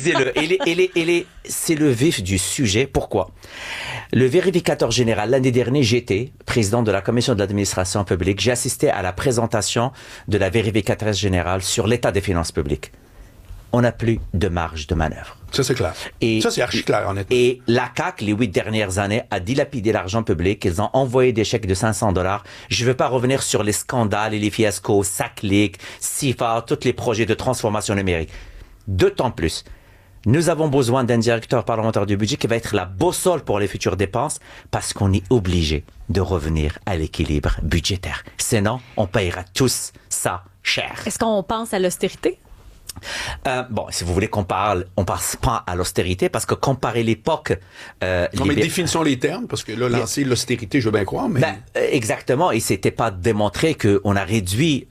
Disez-le. C'est le vif du sujet. Pourquoi? Le vérificateur général, l'année dernière, j'étais président de la commission de l'administration publique. J'ai assisté à la présentation de la vérificatrice générale sur l'état des finances publiques. On n'a plus de marge de manœuvre. Ça, c'est clair. Ça, c'est archi clair, honnêtement. Et la CAQ, les 8 dernières années, a dilapidé l'argent public. Ils ont envoyé des chèques de 500 $. Je ne veux pas revenir sur les scandales et les fiascos, SACLIC, CIFA, tous les projets de transformation numérique. D'autant plus, nous avons besoin d'un directeur parlementaire du budget qui va être la boussole pour les futures dépenses parce qu'on est obligé de revenir à l'équilibre budgétaire. Sinon, on paiera tous ça cher. Est-ce qu'on pense à l'austérité? Bon, si vous voulez qu'on parle, on passe pas à l'austérité parce que comparer l'époque... non, mais définissons les termes, parce que là, lancer l'austérité, je veux bien croire, mais... exactement, et c'était pas démontré qu'on a réduit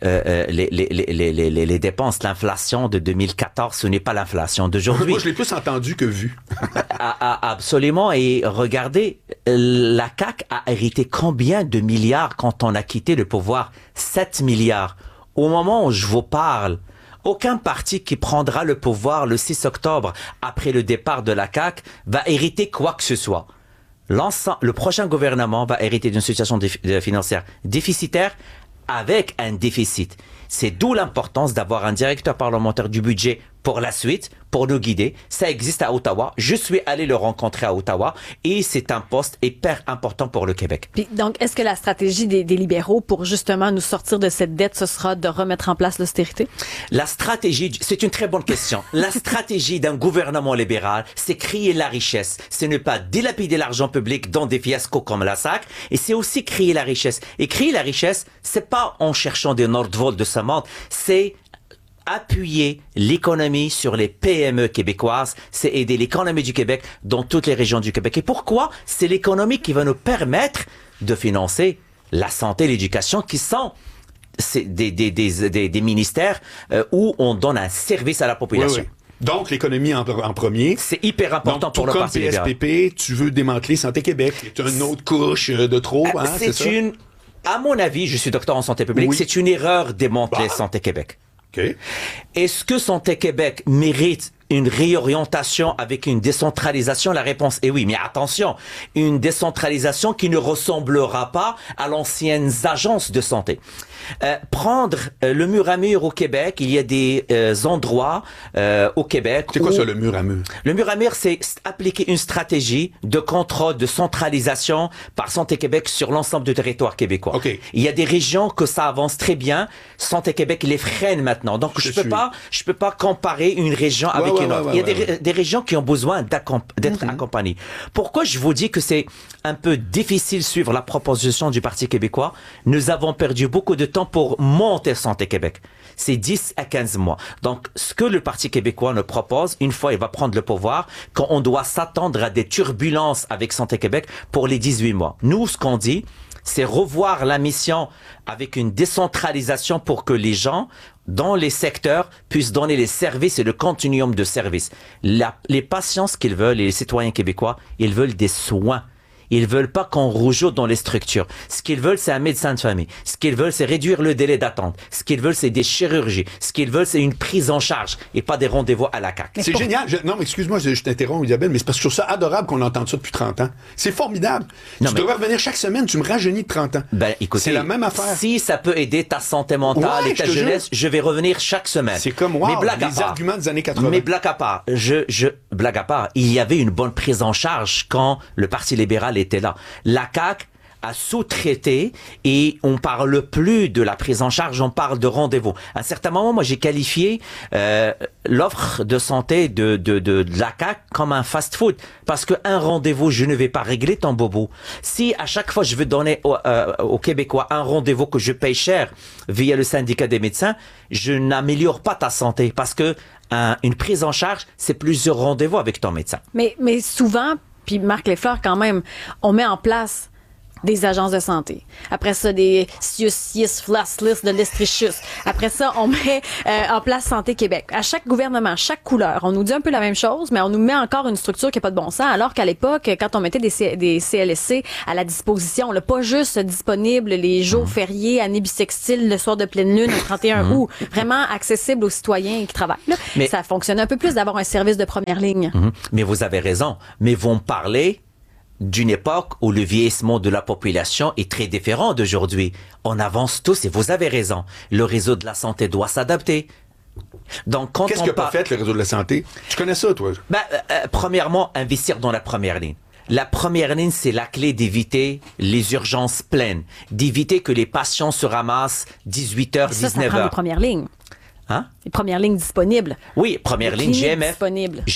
les dépenses. L'inflation de 2014, ce n'est pas l'inflation d'aujourd'hui. Moi, je l'ai plus entendu que vu. Absolument, et regardez, la CAQ a hérité combien de milliards quand on a quitté le pouvoir? 7 milliards. Au moment où je vous parle, aucun parti qui prendra le pouvoir le 6 octobre après le départ de la CAQ va hériter quoi que ce soit. Le prochain gouvernement va hériter d'une situation financière déficitaire avec un déficit. C'est d'où l'importance d'avoir un directeur parlementaire du budget pour la suite, pour nous guider. Ça existe à Ottawa. Je suis allé le rencontrer à Ottawa et c'est un poste hyper important pour le Québec. Puis donc, est-ce que la stratégie des libéraux pour justement nous sortir de cette dette, ce sera de remettre en place l'austérité? La stratégie, c'est une très bonne question. La stratégie d'un gouvernement libéral, c'est créer la richesse. C'est ne pas dilapider l'argent public dans des fiascos comme la SAC. Et c'est aussi créer la richesse. Et créer la richesse, c'est pas en cherchant des Nordvolt de ce monde. C'est appuyer l'économie sur les PME québécoises, c'est aider l'économie du Québec dans toutes les régions du Québec. Et pourquoi? C'est l'économie qui va nous permettre de financer la santé et l'éducation qui sont des ministères où on donne un service à la population. Oui, oui. Donc, l'économie en premier. C'est hyper important. Donc, pour le Parti libéral. PSPP, tu veux démanteler Santé Québec. C'est une autre couche de trop, hein, c'est ça? À mon avis, je suis docteur en santé publique, oui. C'est une erreur de démanteler Santé Québec. Okay. Est-ce que Santé Québec mérite une réorientation avec une décentralisation? La réponse est oui, mais attention, une décentralisation qui ne ressemblera pas à l'ancienne agence de santé. Prendre le mur à mur au Québec, il y a des endroits au Québec. C'est quoi ça, le mur à mur? Le mur à mur, c'est appliquer une stratégie de contrôle, de centralisation par Santé Québec sur l'ensemble du territoire québécois. Okay. Il y a des régions que ça avance très bien. Santé Québec les freine maintenant. Donc je peux pas comparer une région avec une autre. Il y a des régions qui ont besoin d'être accompagnées. Pourquoi je vous dis que c'est un peu difficile de suivre la proposition du Parti québécois? Nous avons perdu beaucoup de temps pour monter Santé Québec. C'est 10 à 15 mois. Donc, ce que le Parti québécois nous propose, une fois il va prendre le pouvoir, quand on doit s'attendre à des turbulences avec Santé Québec pour les 18 mois. Nous, ce qu'on dit, c'est revoir la mission avec une décentralisation pour que les gens, dans les secteurs, puissent donner les services et le continuum de services. Les patients, ce qu'ils veulent, et les citoyens québécois, ils veulent des soins. Ils veulent pas qu'on rougeote dans les structures. Ce qu'ils veulent, c'est un médecin de famille. Ce qu'ils veulent, c'est réduire le délai d'attente. Ce qu'ils veulent, c'est des chirurgies. Ce qu'ils veulent, c'est une prise en charge et pas des rendez-vous à la CAQ. C'est génial. Non, mais excuse-moi, je t'interromps, Isabelle, mais c'est parce que je trouve ça adorable qu'on entende ça depuis 30 ans. C'est formidable. Tu devrais revenir chaque semaine, tu me rajeunis de 30 ans. Ben, écoutez, c'est la même affaire. Si ça peut aider ta santé mentale et ta jeunesse, je vais revenir chaque semaine. C'est comme, wow, les arguments des années 80. Mais blague à part, blague à part, il y avait une bonne prise en charge quand le Parti libéral était là. La CAQ a sous-traité et on parle plus de la prise en charge, on parle de rendez-vous. À un certain moment, moi, j'ai qualifié l'offre de santé de la CAQ comme un fast-food parce qu'un rendez-vous, je ne vais pas régler ton bobo. Si à chaque fois je veux donner aux Québécois un rendez-vous que je paye cher via le syndicat des médecins, je n'améliore pas ta santé parce que une prise en charge, c'est plusieurs rendez-vous avec ton médecin. Mais souvent, puis Marc Lefleur, quand même, on met en place des agences de santé. Après ça, des Sius, Flaslis de l'Estrichus. Après ça, on met en place Santé Québec. À chaque gouvernement, chaque couleur, on nous dit un peu la même chose, mais on nous met encore une structure qui n'a pas de bon sens, alors qu'à l'époque, quand on mettait des CLSC à la disposition, là, pas juste disponible les jours fériés, année bissextile, le soir de pleine lune, le 31 août, vraiment accessible aux citoyens qui travaillent. Là. Mais ça fonctionne un peu plus d'avoir un service de première ligne. Mais vous avez raison. Mais vous me parlez d'une époque où le vieillissement de la population est très différent d'aujourd'hui. On avance tous et vous avez raison. Le réseau de la santé doit s'adapter. Donc, quand qu'est-ce qu'il n'a pas fait, le réseau de la santé? Tu connais ça, toi? Premièrement, investir dans la première ligne. La première ligne, c'est la clé d'éviter les urgences pleines, d'éviter que les patients se ramassent 18h, 19h. Ça prend les premières lignes. Hein? Les premières lignes disponibles. Oui, première ligne, GMF.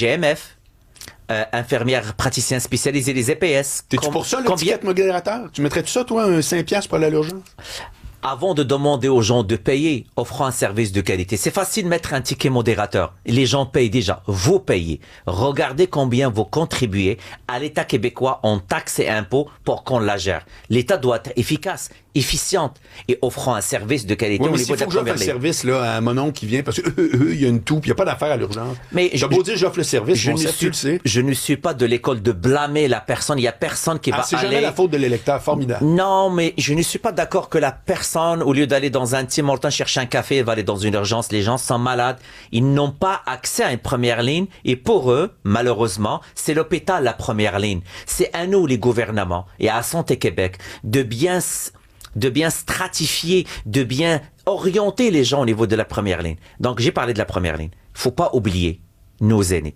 Infirmières, praticiens spécialisés, les EPS. T'es-tu pour ça, le ticket modérateur? Tu mettrais-tu ça, toi, un 5$ pour aller à l'urgence? Avant de demander aux gens de payer, offrant un service de qualité. C'est facile de mettre un ticket modérateur. Les gens payent déjà. Vous payez. Regardez combien vous contribuez à l'État québécois en taxes et impôts pour qu'on la gère. L'État doit être efficace, efficiente et offrant un service de qualité au niveau de la première ligne. Mais s'il faut que j'offre un service là, à mon oncle qui vient parce que il y a une toux, puis il n'y a pas d'affaire à l'urgence. Mais j'ai beau dire j'offre le service, je ne suis pas de l'école de blâmer la personne. Il n'y a personne qui va aller... C'est jamais la faute de l'électeur, formidable. Non, mais je ne suis pas d'accord que la personne, au lieu d'aller dans un Tim Hortons chercher un café, elle va aller dans une urgence. Les gens sont malades. Ils n'ont pas accès à une première ligne. Et pour eux, malheureusement, c'est l'hôpital la première ligne. C'est à nous, les gouvernements, et à Santé Québec, de bien stratifier, de bien orienter les gens au niveau de la première ligne. Donc, j'ai parlé de la première ligne. Faut pas oublier nos aînés.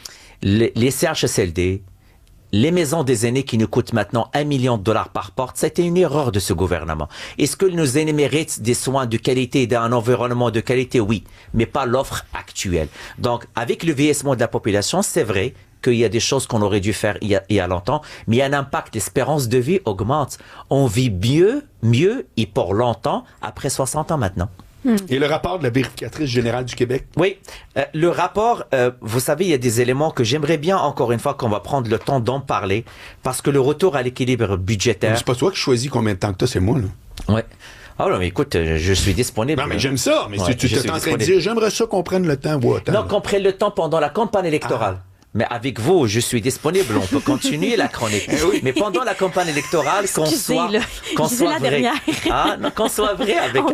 Les CHSLD, les maisons des aînés qui nous coûtent maintenant $1 million par porte, ça a été une erreur de ce gouvernement. Est-ce que nos aînés méritent des soins de qualité et d'un environnement de qualité? Oui, mais pas l'offre actuelle. Donc, avec le vieillissement de la population, c'est vrai qu'il y a des choses qu'on aurait dû faire il y a longtemps, mais il y a un impact. L'espérance de vie augmente. On vit mieux et pour longtemps après 60 ans maintenant. Et le rapport de la vérificatrice générale du Québec? Oui, le rapport, vous savez, il y a des éléments que j'aimerais bien, encore une fois, qu'on va prendre le temps d'en parler, parce que le retour à l'équilibre budgétaire... C'est pas toi qui choisis combien de temps que t'as, c'est moi, là. Oui. Ah non, mais écoute, je suis disponible. Non, mais j'aime ça, mais tu es en train de dire, j'aimerais ça qu'on prenne le temps. Non, qu'on prenne le temps pendant la campagne électorale. Mais avec vous, je suis disponible. On peut continuer la chronique. Oui. Mais pendant la campagne électorale, qu'on soit vrai. Qu'on soit vrai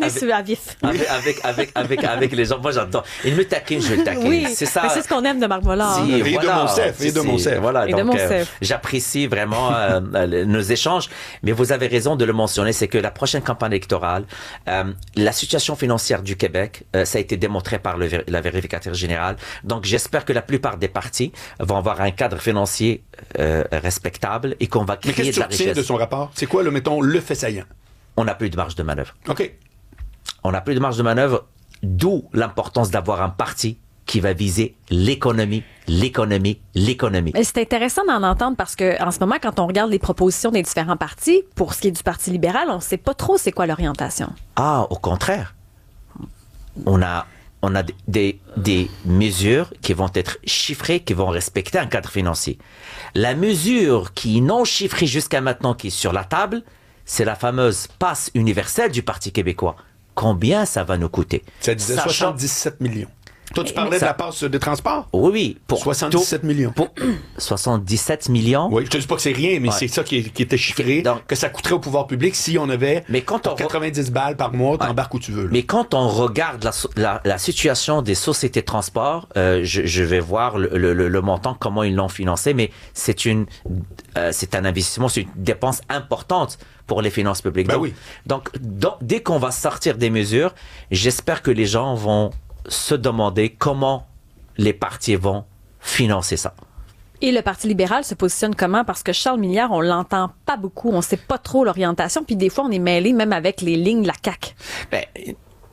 avec les gens. Moi, j'adore. Il me taquine, je le taquine. Oui, c'est ça. C'est ce qu'on aime de Marc Bollard. Et de Monsef. Voilà. Donc, j'apprécie vraiment nos échanges. Mais vous avez raison de le mentionner, c'est que la prochaine campagne électorale, la situation financière du Québec, ça a été démontré par la vérificatrice générale. Donc, j'espère que la plupart des partis vont avoir un cadre financier respectable et qu'on va créer de la richesse. Mais qu'est-ce que tu retiens de son rapport? C'est quoi, mettons, le fait saillant? On n'a plus de marge de manœuvre. OK. On n'a plus de marge de manœuvre, d'où l'importance d'avoir un parti qui va viser l'économie. Mais c'est intéressant d'en entendre parce que en ce moment, quand on regarde les propositions des différents partis, pour ce qui est du Parti libéral, on ne sait pas trop c'est quoi l'orientation. Ah, au contraire. On a des mesures qui vont être chiffrées, qui vont respecter un cadre financier. La mesure qui est non chiffrée jusqu'à maintenant, qui est sur la table, c'est la fameuse passe universelle du Parti québécois. Combien ça va nous coûter? Ça disait 77 millions. Toi, tu parlais de la passe de transport? Oui. Pour 77 millions. Pour 77 millions? Oui, je te dis pas que c'est rien, mais c'est ça qui était chiffré, donc, que ça coûterait au pouvoir public si on avait 90 balles par mois, t'embarques où tu veux. Là. Mais quand on regarde la situation des sociétés de transport, je vais voir le montant, comment ils l'ont financé, mais c'est un investissement, c'est une dépense importante pour les finances publiques. Donc, dès qu'on va sortir des mesures, j'espère que les gens vont se demander comment les partis vont financer ça. Et le Parti libéral se positionne comment? Parce que Charles Milliard, on l'entend pas beaucoup, on sait pas trop l'orientation, puis des fois on est mêlé même avec les lignes de la CAQ.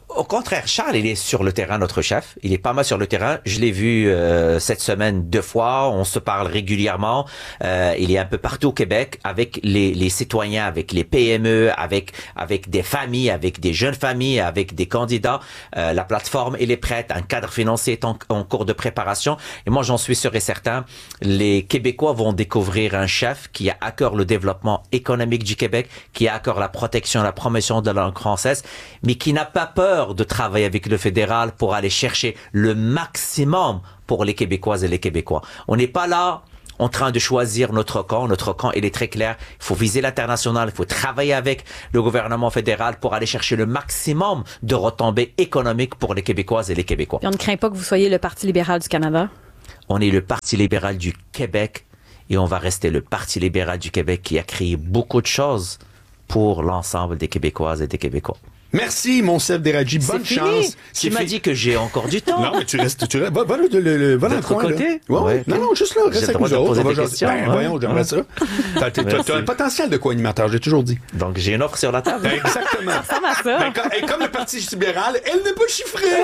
Au contraire, Charles, il est sur le terrain, notre chef. Il est pas mal sur le terrain. Je l'ai vu cette semaine 2 fois. On se parle régulièrement. Il est un peu partout au Québec avec les citoyens, avec les PME, avec des familles, avec des jeunes familles, avec des candidats. La plateforme, elle est prête. Un cadre financier est en cours de préparation. Et moi, j'en suis sûr et certain, les Québécois vont découvrir un chef qui a à cœur le développement économique du Québec, qui a à cœur la protection, la promotion de la langue française, mais qui n'a pas peur de travailler avec le fédéral pour aller chercher le maximum pour les Québécoises et les Québécois. On n'est pas là en train de choisir notre camp. Notre camp, il est très clair. Il faut viser l'international. Il faut travailler avec le gouvernement fédéral pour aller chercher le maximum de retombées économiques pour les Québécoises et les Québécois. Et on ne craint pas que vous soyez le Parti libéral du Canada? On est le Parti libéral du Québec et on va rester le Parti libéral du Québec qui a créé beaucoup de choses pour l'ensemble des Québécoises et des Québécois. Merci, Monsef Deradji. Bonne chance. Tu m'as dit que j'ai encore du temps. Non, mais tu restes. Va dans le coin. Côté? Ouais. Non, juste là. Reste avec nous autres. Voyons, j'aimerais ça. T'as un potentiel de co-animateur, j'ai toujours dit. Donc, j'ai une offre sur la table. Exactement. Ça ressemble à ça. Et comme le Parti libéral, elle n'est pas chiffrée.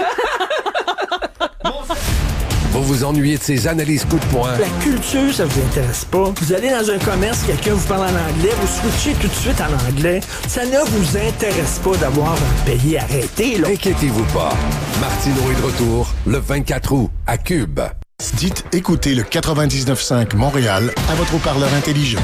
Vous vous ennuyez de ces analyses coup de poing? La culture, ça vous intéresse pas. Vous allez dans un commerce, quelqu'un vous parle en anglais, vous switchez tout de suite en anglais. Ça ne vous intéresse pas d'avoir un pays arrêté, là. Inquiétez-vous pas. Martineau est de retour le 24 août à Cube. Dites écoutez le 99.5 Montréal à votre haut-parleur intelligent.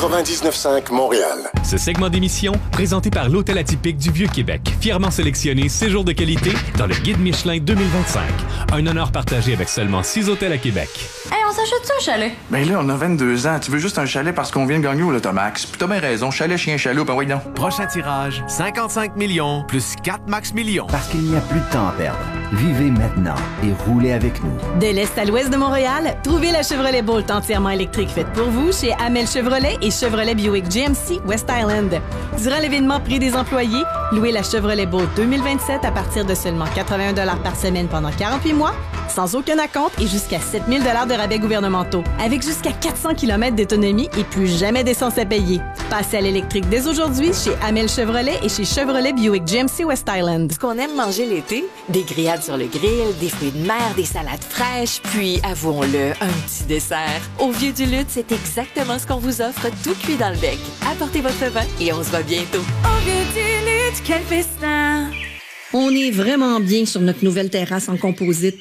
99.5 Montréal. Ce segment d'émission, présenté par l'Hôtel Atypique du Vieux-Québec, fièrement sélectionné séjour de qualité dans le Guide Michelin 2025. Un honneur partagé avec seulement 6 hôtels à Québec. Hey, on s'achète-tu un chalet? Ben là, on a 22 ans. Tu veux juste un chalet parce qu'on vient de gagner au Lotomax. Puis t'as bien raison. Chalet, chien, chaloupe, ben oui, non. Prochain tirage, 55 millions plus 4 max millions. Parce qu'il n'y a plus de temps à perdre. Vivez maintenant et roulez avec nous. De l'Est à l'Ouest de Montréal, trouvez la Chevrolet Bolt entièrement électrique faite pour vous chez Amel Chevrolet et Chevrolet Buick GMC West Island. Durant l'événement Prix des employés, louez la Chevrolet Bolt 2027 à partir de seulement 81 $ par semaine pendant 48 mois, sans aucun acompte et jusqu'à 7 000 $ de rabais gouvernementaux, avec jusqu'à 400 km d'autonomie et plus jamais d'essence à payer. Passez à l'électrique dès aujourd'hui chez Amel Chevrolet et chez Chevrolet Buick GMC West Island. Ce qu'on aime manger l'été, des grillades sur le grill, des fruits de mer, des salades fraîches, puis, avouons-le, un petit dessert. Au Vieux du Lutte, c'est exactement ce qu'on vous offre, tout cuit dans le bec. Apportez votre vin et on se voit bientôt. Au Vieux du Lutte, quel festin! On est vraiment bien sur notre nouvelle terrasse en composite.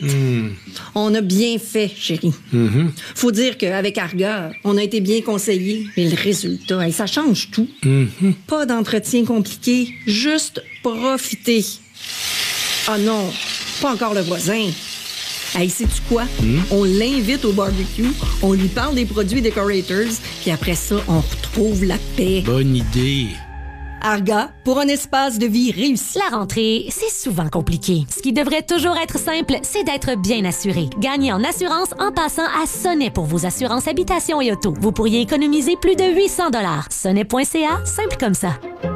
On a bien fait, chérie. Faut dire qu'avec Arga, on a été bien conseillés. Mais le résultat, ça change tout. Pas d'entretien compliqué, juste profiter. Ah non, pas encore le voisin. Hey, sais-tu quoi? On l'invite au barbecue, on lui parle des produits Decorators, puis après ça, on retrouve la paix. Bonne idée. Arga, pour un espace de vie réussi. La rentrée, c'est souvent compliqué. Ce qui devrait toujours être simple, c'est d'être bien assuré. Gagnez en assurance en passant à Sonnet pour vos assurances habitation et auto. Vous pourriez économiser plus de 800 $. Sonnet.ca, simple comme ça.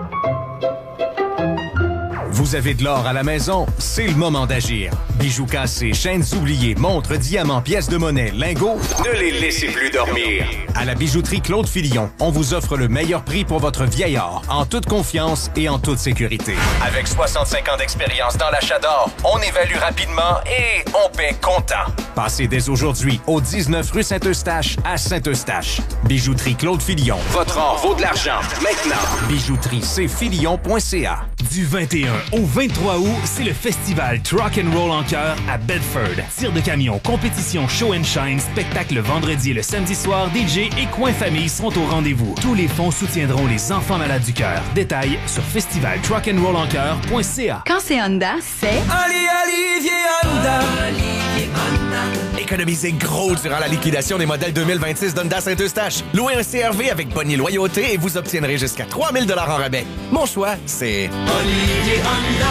Vous avez de l'or à la maison? C'est le moment d'agir. Bijoux cassés, chaînes oubliées, montres, diamants, pièces de monnaie, lingots, ne les laissez plus dormir. À la bijouterie Claude Fillon, on vous offre le meilleur prix pour votre vieil or, en toute confiance et en toute sécurité. Avec 65 ans d'expérience dans l'achat d'or, on évalue rapidement et on paie comptant. Passez dès aujourd'hui au 19 rue Saint-Eustache à Saint-Eustache. Bijouterie Claude Fillon. Votre or vaut de l'argent. Maintenant. bijouteriecfillon.ca. Du 21 au 23 août, c'est le festival Truck and Roll en cœur à Bedford. Tir de camion, compétition, show and shine, spectacle le vendredi et le samedi soir, DJ et coin famille seront au rendez-vous. Tous les fonds soutiendront les enfants malades du cœur. Détails sur festivaltruckandrollencoeur.ca. Quand c'est Honda, c'est... Olivier Honda. Économisez gros durant la liquidation des modèles 2026 d'Honda Saint-Eustache. Louez un CR-V avec bonnier loyauté et vous obtiendrez jusqu'à 3 000 $ en rabais. Mon choix, c'est Olivier Honda.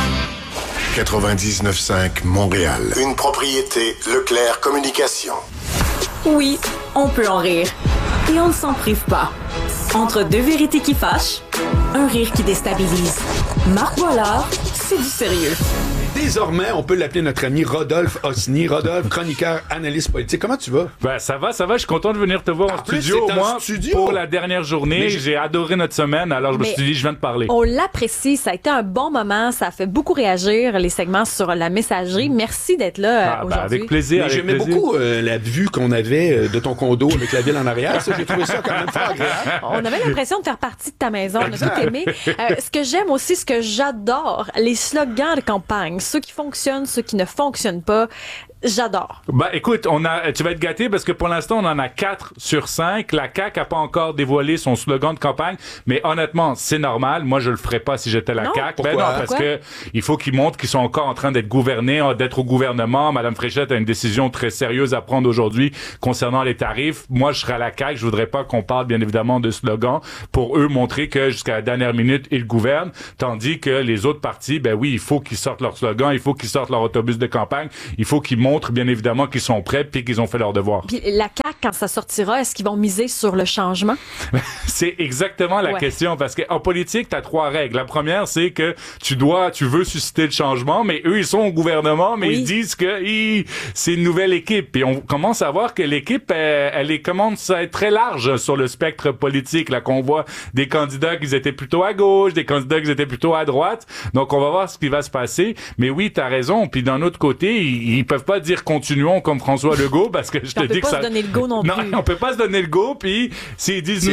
99.5 Montréal. Une propriété Leclerc Communication. Oui, on peut en rire. Et on ne s'en prive pas. Entre deux vérités qui fâchent, un rire qui déstabilise. Marc Boilard, c'est du sérieux. désormais, on peut l'appeler notre ami Rodolphe Osni. Rodolphe, chroniqueur, analyste politique. Comment tu vas? Ben, ça va. Je suis content de venir te voir en studio. Moi, pour la dernière journée, j'ai adoré notre semaine. Alors, je me suis dit, je viens de parler. On l'apprécie. Ça a été un bon moment. Ça a fait beaucoup réagir, les segments sur la messagerie. Merci d'être là aujourd'hui. Avec plaisir. J'aimais beaucoup la vue qu'on avait de ton condo avec la ville en arrière. Ça, j'ai trouvé ça quand même fort agréable. On avait l'impression de faire partie de ta maison. On a tout aimé. Ce que j'aime aussi, ce que j'adore, les slogans de campagne. Ceux qui fonctionnent, ceux qui ne fonctionnent pas. J'adore. Ben, écoute, tu vas être gâté parce que pour l'instant, on en a 4 sur 5. La CAQ a pas encore dévoilé son slogan de campagne, mais honnêtement, c'est normal. Moi, je le ferais pas si j'étais la CAQ. Pourquoi? Parce que il faut qu'ils montrent qu'ils sont encore en train d'être gouvernés, d'être au gouvernement. Madame Fréchette a une décision très sérieuse à prendre aujourd'hui concernant les tarifs. Moi, je serais à la CAQ. Je voudrais pas qu'on parle, bien évidemment, de slogan pour eux montrer que jusqu'à la dernière minute, ils gouvernent. Tandis que les autres partis, ben oui, il faut qu'ils sortent leur slogan, il faut qu'ils sortent leur autobus de campagne, il faut qu'ils montrent bien évidemment qu'ils sont prêts puis qu'ils ont fait leur devoir. Puis la CAQ, quand ça sortira, est-ce qu'ils vont miser sur le changement? C'est exactement la question parce qu'en politique, tu as 3 règles. La première, c'est que tu veux susciter le changement, mais eux, ils sont au gouvernement, mais ils disent que c'est une nouvelle équipe. Puis on commence à voir que l'équipe, elle commence à être très large sur le spectre politique. Là, qu'on voit des candidats qui étaient plutôt à gauche, des candidats qui étaient plutôt à droite. Donc, on va voir ce qui va se passer. Mais oui, tu as raison. Puis d'un autre côté, ils peuvent pas dire continuons comme François Legault parce que je te dis que ça. On peut pas se donner le go non plus. Non, on peut pas se donner le go. Puis s'ils disent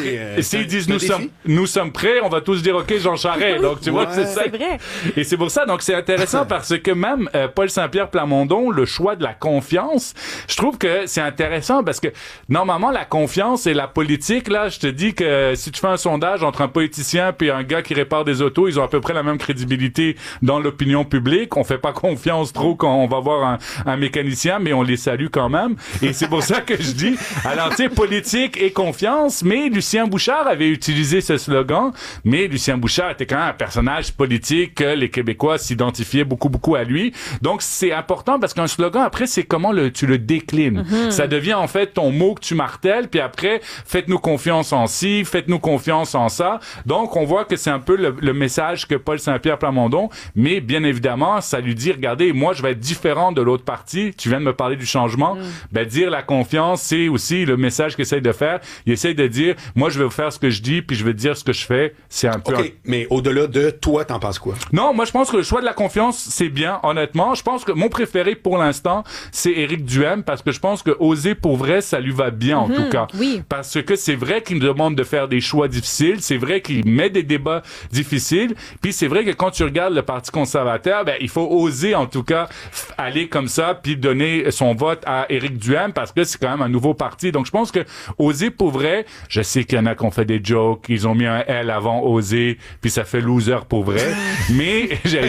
nous sommes prêts, on va tous dire OK Jean Charest. Donc tu vois que c'est ça. C'est vrai. Et c'est pour ça. Donc c'est intéressant parce que même Paul Saint-Pierre Plamondon, le choix de la confiance, je trouve que c'est intéressant parce que normalement la confiance et la politique là, je te dis que si tu fais un sondage entre un politicien puis un gars qui répare des autos, ils ont à peu près la même crédibilité dans l'opinion publique. On fait pas confiance trop quand on va voir un mécanicien, mais on les salue quand même. Et c'est pour ça que je dis, alors, tu sais, politique et confiance, mais Lucien Bouchard avait utilisé ce slogan, mais Lucien Bouchard était quand même un personnage politique que les Québécois s'identifiaient beaucoup à lui. Donc, c'est important parce qu'un slogan, après, c'est comment tu le déclines. Mm-hmm. Ça devient, en fait, ton mot que tu martèles, puis après, faites-nous confiance en ci, faites-nous confiance en ça. Donc, on voit que c'est un peu le message que Paul Saint-Pierre Plamondon, mais bien évidemment, ça lui dit, regardez, moi, je vais être différent de l'autre parti. Tu viens de me parler du changement. Ben, dire la confiance, c'est aussi le message qu'il essaye de faire. Il essaye de dire, moi, je vais vous faire ce que je dis, puis je vais dire ce que je fais. C'est un peu... OK, mais au-delà de toi, t'en penses quoi? Non, moi, je pense que le choix de la confiance, c'est bien, honnêtement. Je pense que mon préféré pour l'instant, c'est Éric Duhaime, parce que je pense que oser pour vrai, ça lui va bien, en tout cas. Oui. Parce que c'est vrai qu'il me demande de faire des choix difficiles. C'est vrai qu'il met des débats difficiles. Puis c'est vrai que quand tu regardes le Parti conservateur, ben, il faut oser, en tout cas, aller comme ça, puis donner son vote à Éric Duhaime, parce que c'est quand même un nouveau parti. Donc, je pense que oser pour vrai, je sais qu'il y en a qui ont fait des jokes, ils ont mis un L avant oser, puis ça fait loser pour vrai. Mais j'en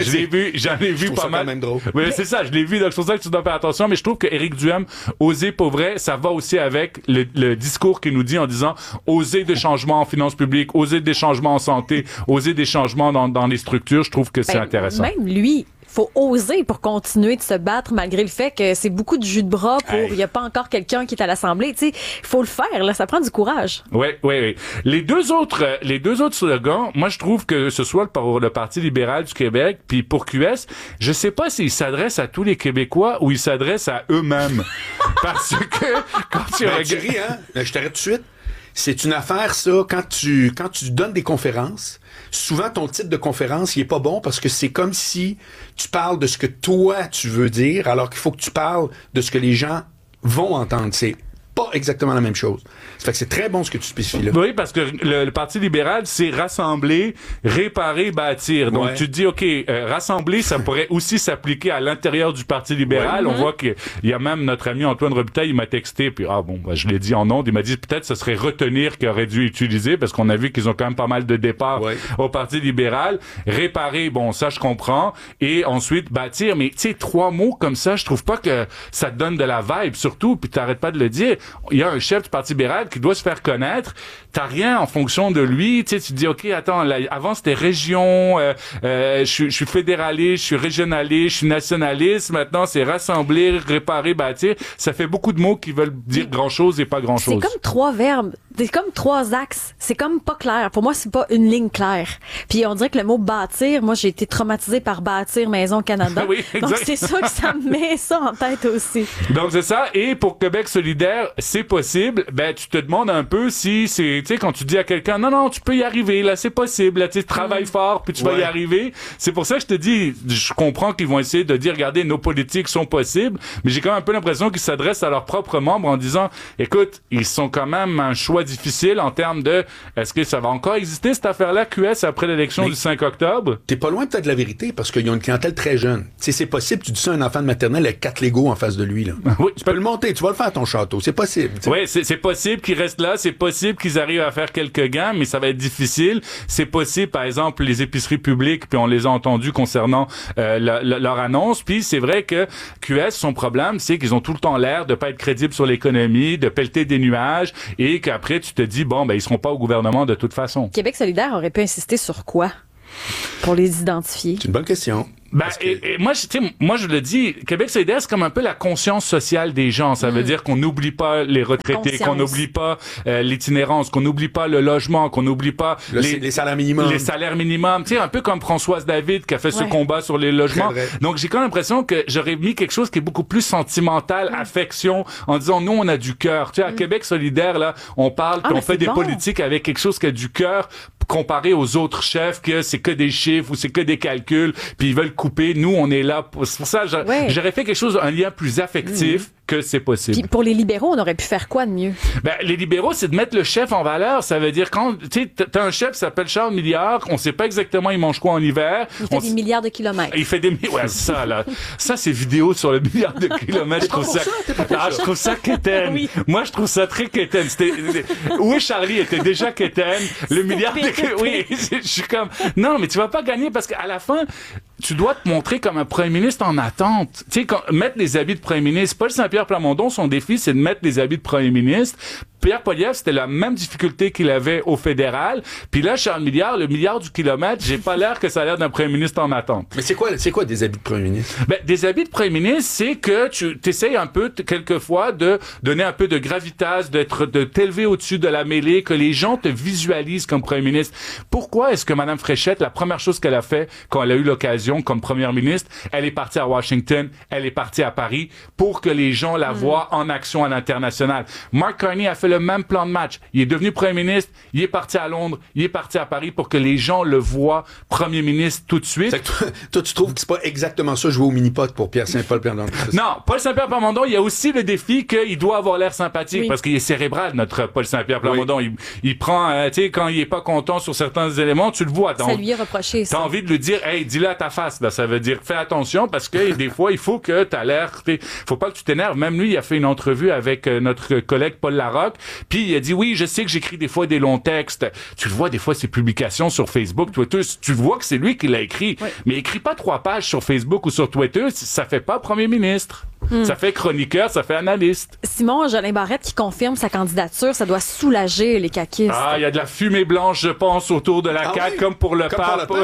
ai vu pas mal. Quand même drôle. Oui, c'est ça, je l'ai vu, donc c'est pour ça que tu dois faire attention. Mais je trouve que Éric Duhaime, oser pour vrai, ça va aussi avec le discours qu'il nous dit en disant oser des changements en finances publiques, oser des changements en santé, oser des changements dans les structures. Je trouve que c'est intéressant. Même lui, faut oser pour continuer de se battre malgré le fait que c'est beaucoup de jus de bras pour il y a pas encore quelqu'un qui est à l'Assemblée, tu sais, faut le faire là, ça prend du courage. Oui. Les deux autres slogans, moi je trouve que ce soit pour le Parti libéral du Québec puis pour QS, je sais pas s'ils s'adressent à tous les Québécois ou ils s'adressent à eux-mêmes. Parce que quand tu regardes... Tu ris, hein? Je t'arrête tout de suite. C'est une affaire, ça, quand tu donnes des conférences, souvent ton titre de conférence, il est pas bon parce que c'est comme si tu parles de ce que toi tu veux dire, alors qu'il faut que tu parles de ce que les gens vont entendre. C'est pas exactement la même chose. Ça fait que c'est très bon ce que tu spécifies là. Oui, parce que le Parti libéral, c'est rassembler, réparer, bâtir. Donc, tu te dis, OK, rassembler, ça pourrait aussi s'appliquer à l'intérieur du Parti libéral. On voit qu'il y a même notre ami Antoine Robitaille, il m'a texté, puis je l'ai dit en ondes, il m'a dit peut-être ce serait retenir qu'il aurait dû utiliser, parce qu'on a vu qu'ils ont quand même pas mal de départs au Parti libéral. Réparer, bon, ça, je comprends. Et ensuite, bâtir. Mais, tu sais, 3 mots comme ça, je trouve pas que ça te donne de la vibe, surtout, puis t'arrêtes pas de le dire. Il y a un chef du Parti libéral qui doit se faire connaître. T'as rien en fonction de lui. Tu sais, tu te dis, OK, attends, là, avant c'était région, je suis fédéraliste, je suis régionaliste, je suis nationaliste. Maintenant, c'est rassembler, réparer, bâtir. Ça fait beaucoup de mots qui veulent dire grand-chose et pas grand-chose. C'est comme 3 verbes c'est comme 3 axes. C'est comme pas clair. Pour moi, c'est pas une ligne claire. Puis on dirait que le mot bâtir, moi, j'ai été traumatisée par bâtir Maison Canada. Oui, exact. Donc c'est ça que ça me met ça en tête aussi. Donc c'est ça. Et pour Québec solidaire, c'est possible. Ben tu te demandes un peu si c'est, tu sais, quand tu dis à quelqu'un, non, tu peux y arriver, là, c'est possible, là, tu travailles fort, puis tu vas y arriver. C'est pour ça que je te dis, je comprends qu'ils vont essayer de dire, regardez, nos politiques sont possibles, mais j'ai quand même un peu l'impression qu'ils s'adressent à leurs propres membres en disant, écoute, ils sont quand même un choix difficile en termes de, est-ce que ça va encore exister cette affaire-là, QS, après l'élection du 5 octobre? T'es pas loin peut-être de la vérité, parce qu'ils ont une clientèle très jeune. Tu sais, c'est possible, tu dis ça à un enfant de maternelle avec 4 Legos en face de lui, là. Oui. Tu peux le monter, tu vas le faire à ton château, c'est possible. T'sais. Oui, c'est possible qu'ils restent là, c'est possible qu'ils arrivent à faire quelques gains, mais ça va être difficile. C'est possible, par exemple, les épiceries publiques, puis on les a entendus concernant leur annonce, puis c'est vrai que QS, son problème, c'est qu'ils ont tout le temps l'air de pas être crédibles sur l'économie, de pelleter des nuages, et qu'après, tu te dis, bon, ben, ils seront pas au gouvernement de toute façon. Québec solidaire aurait pu insister sur quoi pour les identifier? C'est une bonne question. Ben, et moi, je le dis, Québec solidaire, c'est comme un peu la conscience sociale des gens. Ça veut dire qu'on n'oublie pas les retraités, qu'on n'oublie pas l'itinérance, qu'on n'oublie pas le logement, qu'on n'oublie pas les salaires minimums. Les salaires minimums. Tu sais, un peu comme Françoise David qui a fait ce combat sur les logements. Donc, j'ai quand même l'impression que j'aurais mis quelque chose qui est beaucoup plus sentimental, affection, en disant, nous, on a du cœur. Tu sais, à Québec solidaire, là, on parle, puis on fait des politiques avec quelque chose qui a du cœur, comparé aux autres chefs que c'est que des chiffres ou c'est que des calculs, puis ils veulent couper. Nous, on est là. C'est pour ça, j'aurais fait quelque chose, un lien plus affectif que c'est possible. Puis pour les libéraux, on aurait pu faire quoi de mieux? Ben, les libéraux, c'est de mettre le chef en valeur. Ça veut dire quand, tu sais, t'as un chef qui s'appelle Charles Milliard, on sait pas exactement il mange quoi en hiver. Il fait des milliards de kilomètres. Il fait des ouais, ça, là. Ça, c'est vidéo sur le milliard de kilomètres. Je trouve ça quétaine. Oui. Moi, je trouve ça très quétaine. Où est Charlie? Était déjà quétaine. Le milliard de oui, je suis comme, non, mais tu vas pas gagner parce qu'à la fin, tu dois te montrer comme un premier ministre en attente. Tu sais, mettre les habits de premier ministre, Paul Saint-Pierre Plamondon, son défi, c'est de mettre les habits de premier ministre. Pierre Poilievre, c'était la même difficulté qu'il avait au fédéral. Puis là, Charles Milliard, le milliard du kilomètre, j'ai pas l'air que ça a l'air d'un premier ministre en attente. Mais c'est quoi des habits de premier ministre? Ben, des habits de premier ministre, c'est que tu t'essayes un peu, quelquefois, de donner un peu de gravitas, de t'élever au-dessus de la mêlée, que les gens te visualisent comme premier ministre. Pourquoi est-ce que Mme Fréchette, la première chose qu'elle a fait quand elle a eu l'occasion comme première ministre, elle est partie à Washington, elle est partie à Paris pour que les gens la voient en action à l'international. Mark Carney a fait le même plan de match. Il est devenu premier ministre, il est parti à Londres, il est parti à Paris pour que les gens le voient premier ministre tout de suite. Toi, tu trouves que c'est pas exactement ça jouer au mini-pot pour Pierre Saint-Paul Plamondon? Non, Paul Saint-Pierre Plamondon, il y a aussi le défi qu'il doit avoir l'air sympathique parce qu'il est cérébral, notre Paul Saint-Pierre Plamondon. Il prend, tu sais, quand il est pas content sur certains éléments, tu le vois. Ça lui est reproché, ça. T'as envie de lui dire, hey, dis-le à ta face, là. Ça veut dire, fais attention parce que des fois, il faut que t'as l'air, faut pas que tu t'énerves. Même lui, il a fait une entrevue avec notre collègue Paul Larocque, puis il a dit, oui, je sais que j'écris des fois des longs textes. Tu le vois, des fois, ses publications sur Facebook, Twitter, tu vois que c'est lui qui l'a écrit. Oui. Mais écris pas 3 pages sur Facebook ou sur Twitter, ça fait pas premier ministre. Ça fait chroniqueur, ça fait analyste. Simon Jolin Barrette qui confirme sa candidature, ça doit soulager les caquistes. Ah, il y a de la fumée blanche, je pense, autour de la CAQ, comme pour le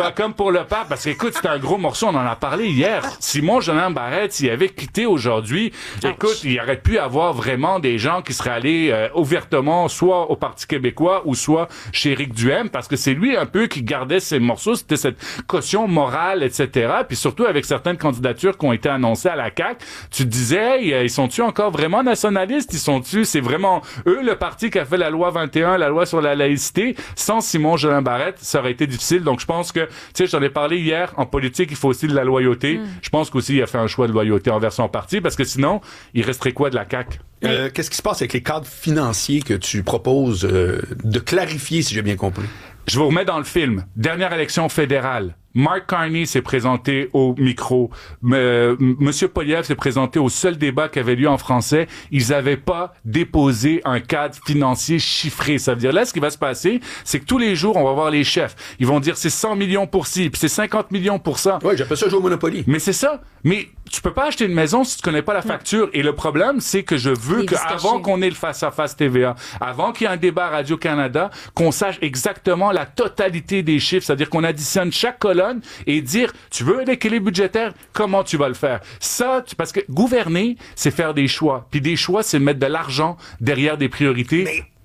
pape. Parce qu'écoute, c'était un gros morceau, on en a parlé hier. Simon Jolin Barrette, s'il avait quitté aujourd'hui, écoute, il aurait pu avoir vraiment des gens qui seraient allés ouvertement, soit au Parti québécois ou soit chez Éric Duhaime, parce que c'est lui un peu qui gardait ces morceaux, c'était cette caution morale, etc. Puis surtout avec certaines candidatures qui ont été annoncées à la CAQ, tu te disais, hey, ils sont-tu encore vraiment nationalistes? C'est vraiment eux le parti qui a fait la loi 21, la loi sur la laïcité. Sans Simon Jolin Barrette, ça aurait été difficile. Donc je pense que, tu sais, j'en ai parlé hier, en politique, il faut aussi de la loyauté. Je pense qu'aussi il a fait un choix de loyauté envers son parti, parce que sinon, il resterait quoi de la CAQ? Qu'est-ce qui se passe avec les cadres financiers que tu proposes de clarifier, si j'ai bien compris? Je vous remets dans le film. Dernière élection fédérale. Mark Carney s'est présenté au micro. Monsieur Poilievre s'est présenté au seul débat qui avait lieu en français. Ils n'avaient pas déposé un cadre financier chiffré. Ça veut dire, là, ce qui va se passer, c'est que tous les jours, on va voir les chefs. Ils vont dire, c'est 100 millions pour ci, puis c'est 50 millions pour ça. Oui, j'appelle ça jouer au Monopoly. Mais c'est ça. Mais tu peux pas acheter une maison si tu connais pas la facture. Et le problème, c'est que je veux qu'avant qu'on ait le face-à-face TVA, avant qu'il y ait un débat à Radio-Canada, qu'on sache exactement la totalité des chiffres. C'est-à-dire qu'on additionne chaque colonne et dire, tu veux l'équilibre budgétaire, comment tu vas le faire? Ça, parce que gouverner, c'est faire des choix. Puis des choix, c'est mettre de l'argent derrière des priorités.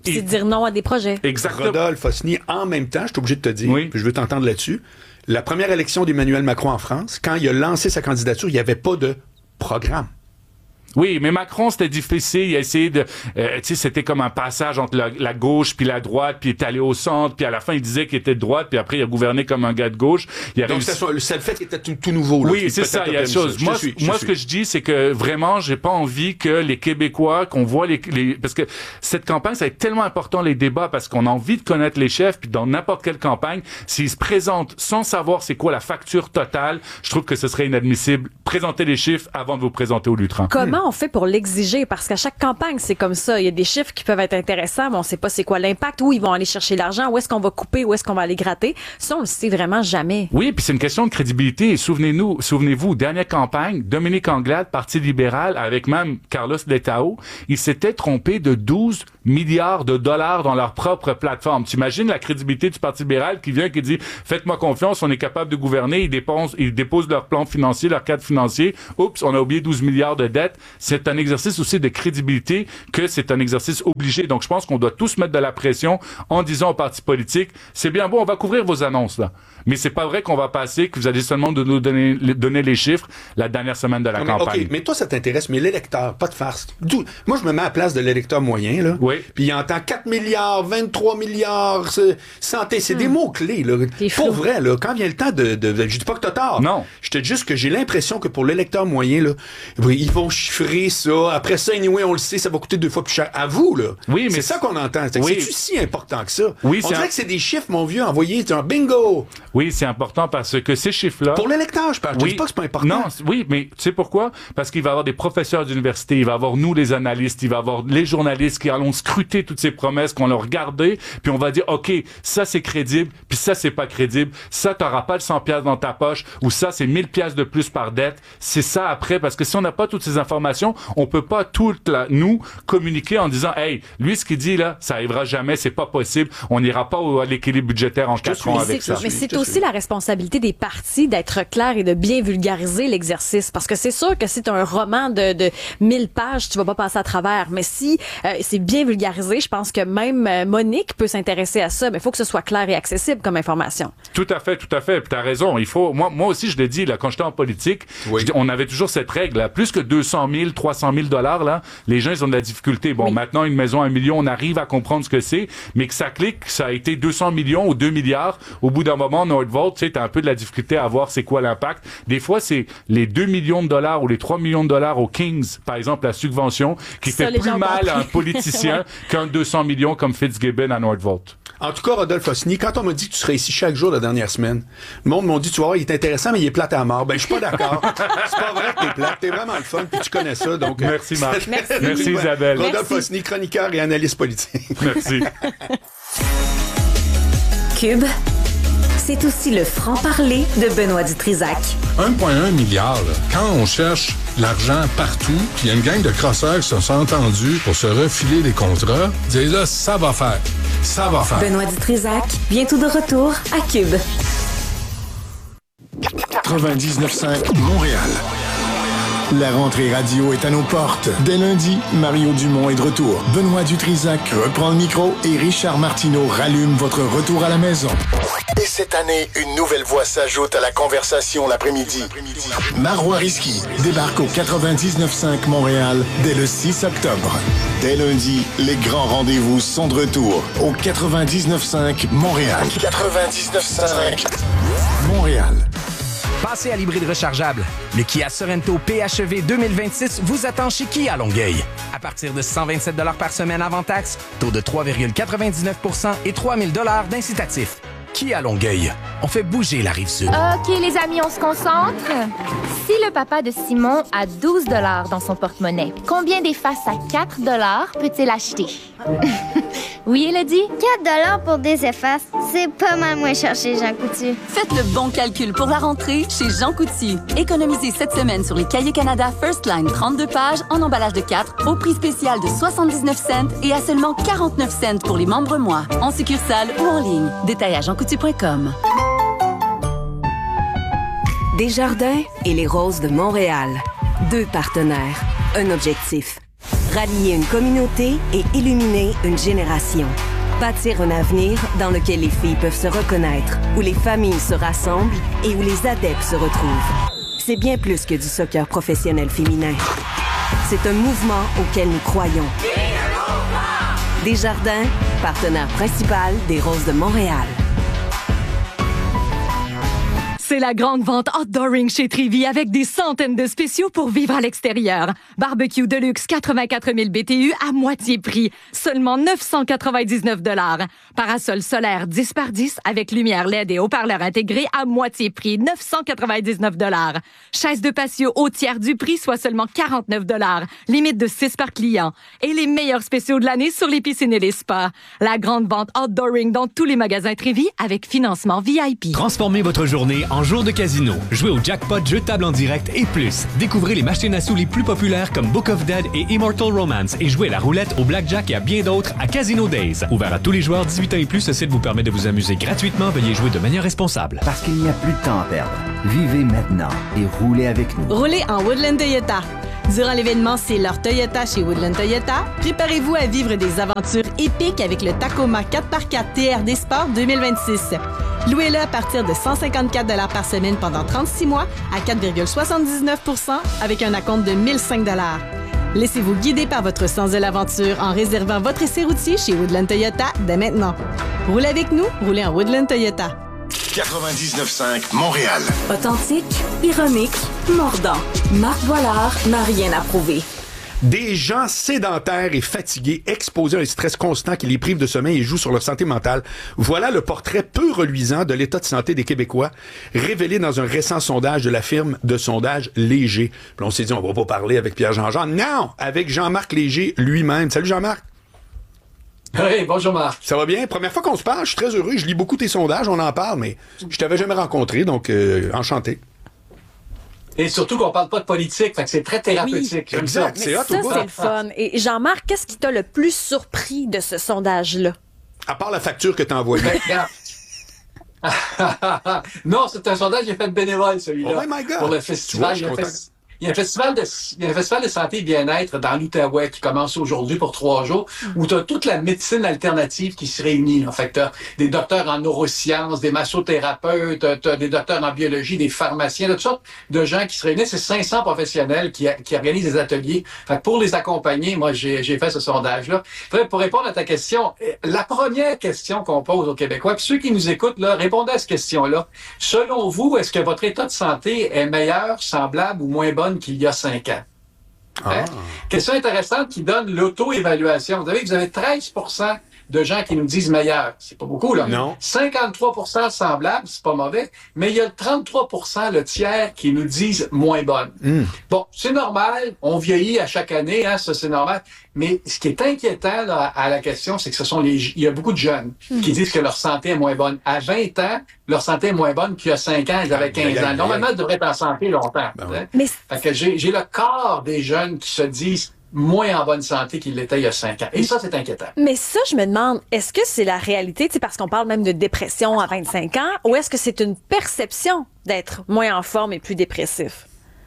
C'est dire non à des projets. Exactement. Rodolphe Osni, en même temps, je suis obligé de te dire, puis je veux t'entendre là-dessus, la première élection d'Emmanuel Macron en France, quand il a lancé sa candidature, il n'y avait pas de programme. Oui, mais Macron, c'était difficile. Il a essayé de... tu sais, c'était comme un passage entre la gauche puis la droite, puis il est allé au centre, puis à la fin, il disait qu'il était de droite, puis après, il a gouverné comme un gars de gauche. Donc, c'est le fait qu'il était tout nouveau. Là, oui, c'est ça, il y a chose. Moi, ce que je dis, c'est que vraiment, j'ai pas envie que les Québécois, qu'on voit parce que cette campagne, ça va être tellement important, les débats, parce qu'on a envie de connaître les chefs, puis dans n'importe quelle campagne, s'ils se présentent sans savoir c'est quoi la facture totale, je trouve que ce serait inadmissible. Présentez les chiffres avant de vous présenter au lutrin. Comment on fait pour l'exiger? Parce qu'à chaque campagne, c'est comme ça. Il y a des chiffres qui peuvent être intéressants, mais on sait pas c'est quoi l'impact, où ils vont aller chercher l'argent, où est-ce qu'on va couper, où est-ce qu'on va aller gratter. Ça, on le sait vraiment jamais. Oui, puis c'est une question de crédibilité. Et souvenez-vous, dernière campagne, Dominique Anglade, Parti libéral, avec même Carlos Letao, ils s'étaient trompés de 12 milliards de dollars dans leur propre plateforme. Tu imagines la crédibilité du Parti libéral qui vient, qui dit « Faites-moi confiance, on est capable de gouverner. » Ils déposent leur plan financier, leur cadre financier. Oups, on a oublié 12 milliards de dettes. C'est un exercice aussi de crédibilité que c'est un exercice obligé. Donc, je pense qu'on doit tous mettre de la pression en disant aux partis politiques « C'est bien beau, on va couvrir vos annonces, là. » Mais c'est pas vrai qu'on va passer, que vous allez seulement de nous donner les chiffres la dernière semaine de la campagne. OK, mais toi, ça t'intéresse, mais l'électeur, pas de farce. Moi, je me mets à la place de l'électeur moyen, là. Oui. Puis il entend 4 milliards, 23 milliards, santé, c'est des mots-clés, là. Pour vrai, là, quand vient le temps je dis pas que t'as tort. Non. Je te dis juste que j'ai l'impression que pour l'électeur moyen, là, ils vont chiffrer ça. Après ça, anyway, on le sait, ça va coûter 2 fois plus cher. À vous, là. Oui, mais c'est ça qu'on entend. C'est-tu si important que ça? Oui, on dirait que c'est des chiffres, mon vieux, envoyés, un bingo. Oui, c'est important parce que ces chiffres-là... Pour l'électeur, je parle. Je dis pas que c'est pas important. Non, oui, mais tu sais pourquoi? Parce qu'il va y avoir des professeurs d'université, il va y avoir nous, les analystes, il va y avoir les journalistes qui allons scruter toutes ces promesses, qu'on leur regarder, puis on va dire, OK, ça c'est crédible, puis ça c'est pas crédible, ça t'auras pas le 100 piastres dans ta poche, ou ça c'est 1000 piastres de plus par dette. C'est ça après, parce que si on n'a pas toutes ces informations, on peut pas nous communiquer en disant, hey, lui ce qu'il dit là, ça arrivera jamais, c'est pas possible, on n'ira pas à l'équilibre budgétaire en 4 ans avec ça. Mais c'est aussi la responsabilité des partis d'être clairs et de bien vulgariser l'exercice, parce que c'est sûr que si tu as un roman de 1000 pages, tu vas pas passer à travers, mais si c'est bien vulgarisé, je pense que même Monique peut s'intéresser à ça, mais il faut que ce soit clair et accessible comme information. Tout à fait, puis t'as raison, il faut, moi aussi je l'ai dit, là, quand j'étais en politique, on avait toujours cette règle, là, plus que 200 000, 300 000 $, là, les gens, ils ont de la difficulté. Bon, maintenant, une maison à 1 million, on arrive à comprendre ce que c'est, mais que ça clique, ça a été 200 millions ou 2 milliards, au bout d'un moment, Nordvolt, tu sais, t'as un peu de la difficulté à voir c'est quoi l'impact. Des fois, c'est les 2 millions de dollars ou les 3 millions de dollars aux Kings, par exemple, la subvention, qui fait plus mal à un politicien qu'un 200 millions comme Fitzgibbon à Nordvolt. En tout cas, Rodolphe Osni, quand on m'a dit que tu serais ici chaque jour la dernière semaine, le monde m'a dit, tu vois, il est intéressant, mais il est plate à mort. Ben, je suis pas d'accord. C'est pas vrai que t'es plate. T'es vraiment le fun, puis tu connais ça. Donc, merci, Marc. Merci, Isabelle. Rodolphe Osni, chroniqueur et analyste politique. Merci. Cube, c'est aussi le franc-parler de Benoît Dutrisac. 1,1 milliard, là. Quand on cherche l'argent partout, puis il y a une gang de crosseurs qui se sont entendus pour se refiler des contrats, disent là, ça va faire. Ça va faire. Benoît Dutrisac, bientôt de retour à Cube. 99.5 Montréal. La rentrée radio est à nos portes. Dès lundi, Mario Dumont est de retour. Benoît Dutrisac reprend le micro et Richard Martineau rallume votre retour à la maison. Et cette année, une nouvelle voix s'ajoute à la conversation l'après-midi. Marois Risky débarque au 99.5 Montréal dès le 6 octobre. Dès lundi, les grands rendez-vous sont de retour au 99.5 Montréal. 99.5 Montréal. Passez à l'hybride rechargeable. Le Kia Sorento PHEV 2026 vous attend chez Kia Longueuil. À partir de 127 $ par semaine avant taxe, taux de 3,99 % et 3 000 $ d'incitatif. Kia Longueuil. On fait bouger la Rive-Sud. OK, les amis, on se concentre. Si le papa de Simon a 12 $ dans son porte-monnaie, combien d'effaces à 4 $ peut-il acheter? Oui, Elodie? 4 $ pour des effaces, c'est pas mal moins cher chez Jean Coutu. Faites le bon calcul pour la rentrée chez Jean Coutu. Économisez cette semaine sur les Cahiers Canada First Line 32 pages en emballage de 4 au prix spécial de 79 cents et à seulement 49 cents pour les membres mois. En succursale ou en ligne. Détail à jeancoutu.com. Desjardins et les Roses de Montréal. 2 partenaires, un objectif. Rallier une communauté et illuminer une génération. Bâtir un avenir dans lequel les filles peuvent se reconnaître, où les familles se rassemblent et où les adeptes se retrouvent. C'est bien plus que du soccer professionnel féminin. C'est un mouvement auquel nous croyons. Desjardins, partenaire principal des Roses de Montréal. C'est la grande vente Outdooring chez Trévy avec des centaines de spéciaux pour vivre à l'extérieur. Barbecue Deluxe 84 000 BTU à moitié prix, seulement 999 $. Parasol solaire 10 par 10 avec lumière LED et haut-parleur intégré à moitié prix, 999 $. Chaise de patio au tiers du prix, soit seulement 49 $. Limite de 6 par client. Et les meilleurs spéciaux de l'année sur les piscines et les spas. La grande vente Outdooring dans tous les magasins Trévy avec financement VIP. Transformez votre journée en jour de casino. Jouez au jackpot, jeu de table en direct et plus. Découvrez les machines à sous les plus populaires comme Book of Dead et Immortal Romance et jouez à la roulette, au blackjack et à bien d'autres à Casino Days. Ouvert à tous les joueurs 18 ans et plus, ce site vous permet de vous amuser gratuitement. Veuillez jouer de manière responsable. Parce qu'il n'y a plus de temps à perdre. Vivez maintenant et roulez avec nous. Roulez en Woodland Toyota. Durant l'événement C'est leur Toyota chez Woodland Toyota, préparez-vous à vivre des aventures épiques avec le Tacoma 4x4 TRD Sport 2026. Louez-le à partir de 154 $ par semaine pendant 36 mois à 4,79 % avec un acompte de 1 005 $. Laissez-vous guider par votre sens de l'aventure en réservant votre essai routier chez Woodland Toyota dès maintenant. Roulez avec nous, roulez en Woodland Toyota. 99.5 Montréal. Authentique, ironique, mordant. Marc Boilard n'a rien à prouver. Des gens sédentaires et fatigués, exposés à un stress constant qui les prive de sommeil et joue sur leur santé mentale. Voilà le portrait peu reluisant de l'état de santé des Québécois, révélé dans un récent sondage de la firme de sondage Léger. Puis on s'est dit, on va pas parler avec Pierre-Jean. Non! Avec Jean-Marc Léger lui-même. Salut Jean-Marc! Oui, bonjour Marc. Ça va bien? Première fois qu'on se parle, je suis très heureux. Je lis beaucoup tes sondages, on en parle, mais je t'avais jamais rencontré, donc enchanté. Et surtout qu'on parle pas de politique, fait que c'est très thérapeutique. Oui, exact, c'est hot au bout. Ça, c'est le fun. Et Jean-Marc, qu'est-ce qui t'a le plus surpris de ce sondage-là? À part la facture que t'as envoyée. Non, c'est un sondage qui est fait bénévole, celui-là. Oh my God. Pour le festival. Il y a un festival de santé et bien-être dans l'Outaouais qui commence aujourd'hui pour 3 jours, où tu as toute la médecine alternative qui se réunit. En fait, tu as des docteurs en neurosciences, des massothérapeutes, tu as des docteurs en biologie, des pharmaciens, toutes sortes de gens qui se réunissent. C'est 500 professionnels qui organisent des ateliers. Fait que pour les accompagner, moi, j'ai fait ce sondage-là. Pour répondre à ta question, la première question qu'on pose aux Québécois, puis ceux qui nous écoutent, là, répondez à cette question-là. Selon vous, est-ce que votre état de santé est meilleur, semblable ou moins bonne qu'il y a 5 ans? Hein? Question intéressante qui donne l'auto-évaluation. Vous avez 13% de gens qui nous disent meilleur. C'est pas beaucoup, là. Non. 53% semblable, c'est pas mauvais, mais il y a 33%, le tiers, qui nous disent moins bonne. Bon, c'est normal, on vieillit à chaque année, hein, ça c'est normal, mais ce qui est inquiétant là, à la question, c'est que il y a beaucoup de jeunes qui disent que leur santé est moins bonne. À 20 ans, leur santé est moins bonne qu'il y a 5 ans, ils avaient 15 ans. Normalement, ils devraient être en santé longtemps. Hein? Mais fait que j'ai le quart des jeunes qui se disent moins en bonne santé qu'il l'était il y a 5 ans. Et ça, c'est inquiétant. Mais ça, je me demande, est-ce que c'est la réalité, parce qu'on parle même de dépression à 25 ans, ou est-ce que c'est une perception d'être moins en forme et plus dépressif?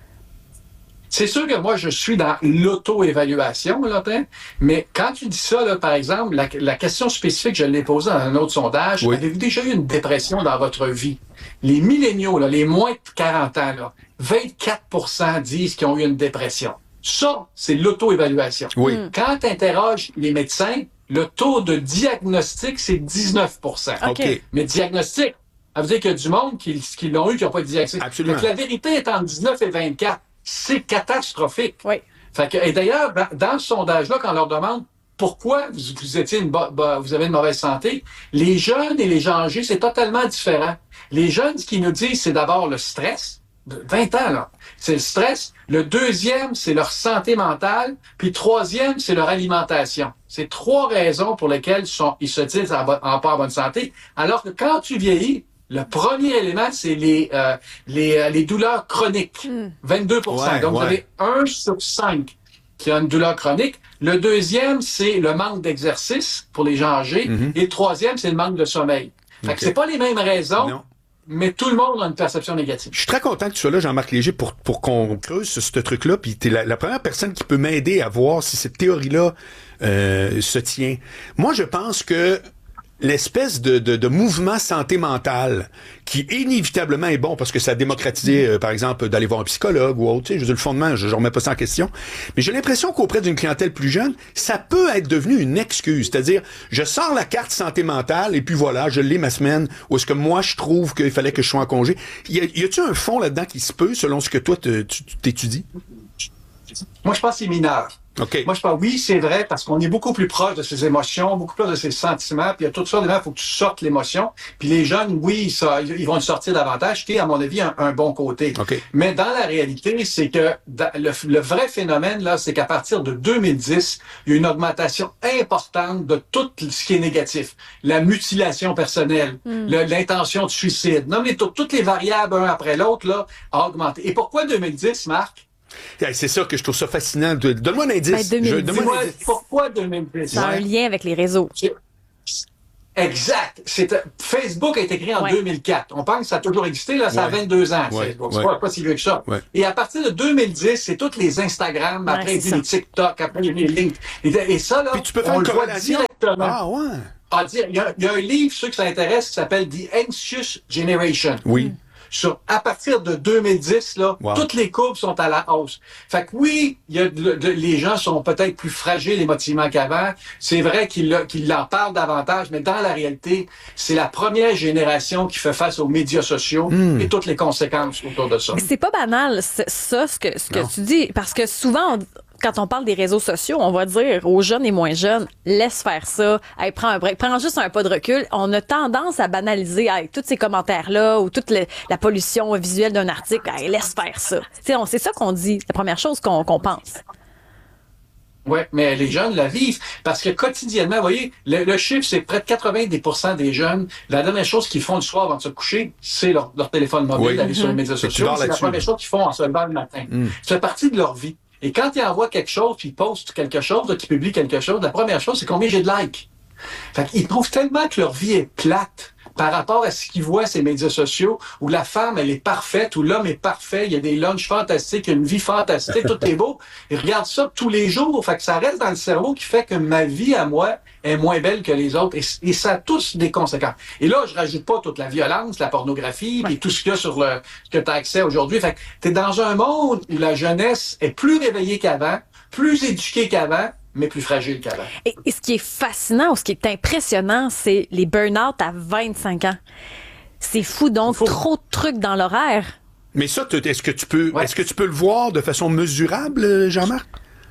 C'est sûr que moi, je suis dans l'auto-évaluation, là, mais quand tu dis ça, là, par exemple, la question spécifique, je l'ai posée dans un autre sondage, avez-vous déjà eu une dépression dans votre vie? Les milléniaux, là, les moins de 40 ans, là, 24% disent qu'ils ont eu une dépression. Ça, c'est l'auto-évaluation. Oui. Quand tu interroges les médecins, le taux de diagnostic, c'est 19%. OK. Mais diagnostic, ça veut dire qu'il y a du monde qui l'ont eu, qui n'ont pas de diagnostic. Absolument. Donc, la vérité est entre 19 et 24. C'est catastrophique. Oui. Fait que, et d'ailleurs, dans ce sondage-là, quand on leur demande pourquoi vous avez une mauvaise santé, les jeunes et les gens âgés, c'est totalement différent. Les jeunes, ce qu'ils nous disent, c'est d'abord le stress. 20 ans, là. C'est le stress. Le deuxième, c'est leur santé mentale. Puis le troisième, c'est leur alimentation. C'est 3 raisons pour lesquelles ils se disent en pas en bonne santé. Alors que quand tu vieillis, le premier élément, c'est les douleurs chroniques. 22%. Ouais, donc, vous avez 1 sur 5 qui a une douleur chronique. Le deuxième, c'est le manque d'exercice pour les gens âgés. Et le troisième, c'est le manque de sommeil. Fait que c'est pas les mêmes raisons. Non. mais tout le monde a une perception négative. Je suis très content que tu sois là, Jean-Marc Léger, pour qu'on creuse ce truc-là. Puis t'es la première personne qui peut m'aider à voir si cette théorie-là se tient. Moi, je pense que l'espèce de mouvement santé mentale qui inévitablement est bon parce que ça a démocratisé, par exemple, d'aller voir un psychologue ou autre, tu sais, je veux dire, le fondement, je remets pas ça en question. Mais j'ai l'impression qu'auprès d'une clientèle plus jeune, ça peut être devenu une excuse. C'est-à-dire, je sors la carte santé mentale et puis voilà, je l'ai ma semaine où est-ce que moi, je trouve qu'il fallait que je sois en congé. Y a-tu un fond là-dedans qui se peut, selon ce que toi, tu t'étudies? Moi, je pense que c'est mineur. Okay. Moi, je pense, oui, c'est vrai, parce qu'on est beaucoup plus proche de ses émotions, beaucoup plus de ses sentiments, puis il y a toutes sortes d'éléments, il faut que tu sortes l'émotion. Puis les jeunes, oui, ça, ils vont le sortir davantage, qui est, à mon avis, un bon côté. Okay. Mais dans la réalité, c'est que le vrai phénomène, là, c'est qu'à partir de 2010, il y a une augmentation importante de tout ce qui est négatif. La mutilation personnelle, l'intention de suicide. Nommez toutes les variables, un après l'autre, là, a augmenté. Et pourquoi 2010, Marc? C'est ça que je trouve ça fascinant. Donne-moi un indice. Dis-moi, pourquoi 2010? Ça a un lien avec les réseaux. Exact. Facebook a été créé en 2004. On pense que ça a toujours existé, là, ça a 22 ans. Facebook. C'est pas si vieux que ça. Et à partir de 2010, c'est toutes les Instagram, après les TikTok, après les LinkedIn. Et ça, là, puis tu peux faire on une le voit corrélation. directement. Ah ouais. Il y a un livre, ceux que ça intéresse, qui s'appelle The Anxious Generation. Oui. À partir de 2010, là, toutes les courbes sont à la hausse. Fait que oui, les gens sont peut-être plus fragiles émotivement qu'avant. C'est vrai qu'ils en parlent davantage, mais dans la réalité, c'est la première génération qui fait face aux médias sociaux et toutes les conséquences autour de ça. C'est pas banal, ce que tu dis, parce que souvent, quand on parle des réseaux sociaux, on va dire aux jeunes et moins jeunes, laisse faire ça, hey, prends un break, prends juste un pas de recul. On a tendance à banaliser avec tous ces commentaires-là ou toute la pollution visuelle d'un article, hey, laisse faire ça. C'est ça qu'on dit, c'est la première chose qu'on pense. Oui, mais les jeunes la vivent parce que quotidiennement, vous voyez, le chiffre, c'est près de 90% des jeunes. La dernière chose qu'ils font le soir avant de se coucher, c'est leur téléphone mobile, d'aller sur les médias sociaux. C'est la première chose qu'ils font en se levant le matin. Ça fait partie de leur vie. Et quand ils envoient quelque chose, puis ils postent quelque chose, qu'ils publient quelque chose, la première chose, c'est combien j'ai de likes. Fait qu'ils trouvent tellement que leur vie est plate par rapport à ce qu'ils voient ces médias sociaux, où la femme, elle est parfaite, où l'homme est parfait, il y a des lunchs fantastiques, il y a une vie fantastique, tout est beau. Ils regardent ça tous les jours. Fait que ça reste dans le cerveau qui fait que ma vie à moi est moins belle que les autres. Et ça a tous des conséquences. Et là, je rajoute pas toute la violence, la pornographie, puis tout ce qu'il y a sur que tu as accès aujourd'hui. Fait que t'es dans un monde où la jeunesse est plus réveillée qu'avant, plus éduquée qu'avant, mais plus fragile qu'avant. Et ce qui est fascinant ou ce qui est impressionnant, c'est les burn-out à 25 ans. C'est fou, donc trop de trucs dans l'horaire. Mais ça, est-ce que tu peux le voir de façon mesurable, Jean-Marc?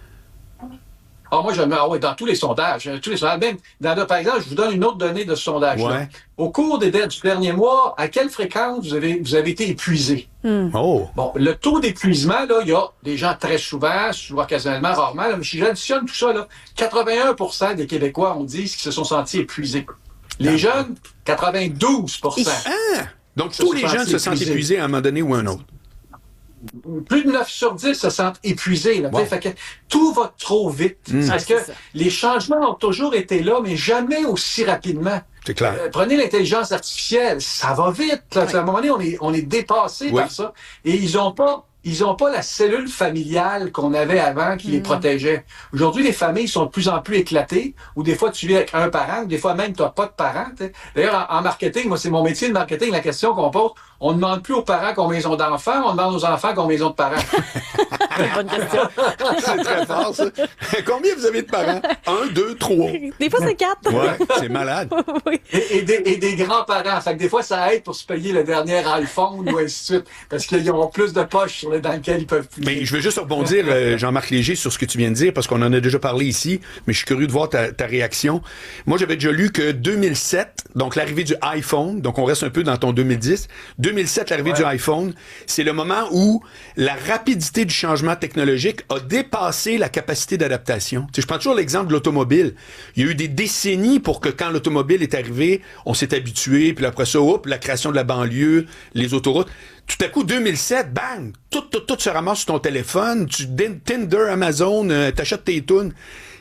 Moi, dans tous les sondages. Même, par exemple, je vous donne une autre donnée de ce sondage-là. Au cours du dernier mois, à quelle fréquence vous avez été épuisé? Bon, le taux d'épuisement, là, il y a des gens très souvent occasionnellement, rarement, là, mais si j'additionne tout ça, là, 81% des Québécois ont dit qu'ils se sont sentis épuisés. Les jeunes, 92%. Donc, tous les jeunes se sentent épuisés à un moment donné ou à un autre. Plus de 9 sur 10 se sentent épuisés. Là, fait que tout va trop vite. Parce que les changements ont toujours été là, mais jamais aussi rapidement. C'est clair. Prenez l'intelligence artificielle, ça va vite. Là. À un moment donné, on est dépassé par ça. Et ils ont pas la cellule familiale qu'on avait avant qui les protégeait. Aujourd'hui, les familles sont de plus en plus éclatées, ou des fois, tu vis avec un parent, des fois même, tu n'as pas de parents. T'sais. D'ailleurs, en marketing, moi, c'est mon métier de marketing, la question qu'on pose, on ne demande plus aux parents combien ils ont d'enfants, on demande aux enfants combien ils ont de parents. Bonne question. C'est très fort, ça. Combien vous avez de parents? 1, 2, 3. Des fois, c'est 4. Ouais, c'est malade. Oui. Et des grands-parents. Fait que des fois, ça aide pour se payer le dernier iPhone ou ainsi de suite. Parce qu'ils ont plus de poches dans lesquelles ils peuvent plus. Mais je veux juste rebondir, Jean-Marc Léger, sur ce que tu viens de dire, parce qu'on en a déjà parlé ici, mais je suis curieux de voir ta réaction. Moi, j'avais déjà lu que 2007, donc l'arrivée du iPhone, donc on reste un peu dans ton 2010, 2007, l'arrivée du iPhone, c'est le moment où la rapidité du changement technologique a dépassé la capacité d'adaptation. Tu sais, je prends toujours l'exemple de l'automobile. Il y a eu des décennies pour que quand l'automobile est arrivé, on s'est habitué, puis après ça, la création de la banlieue, les autoroutes. Tout à coup, 2007, bang! Tout se ramasse sur ton téléphone, Tinder, Amazon, t'achètes tes tunes.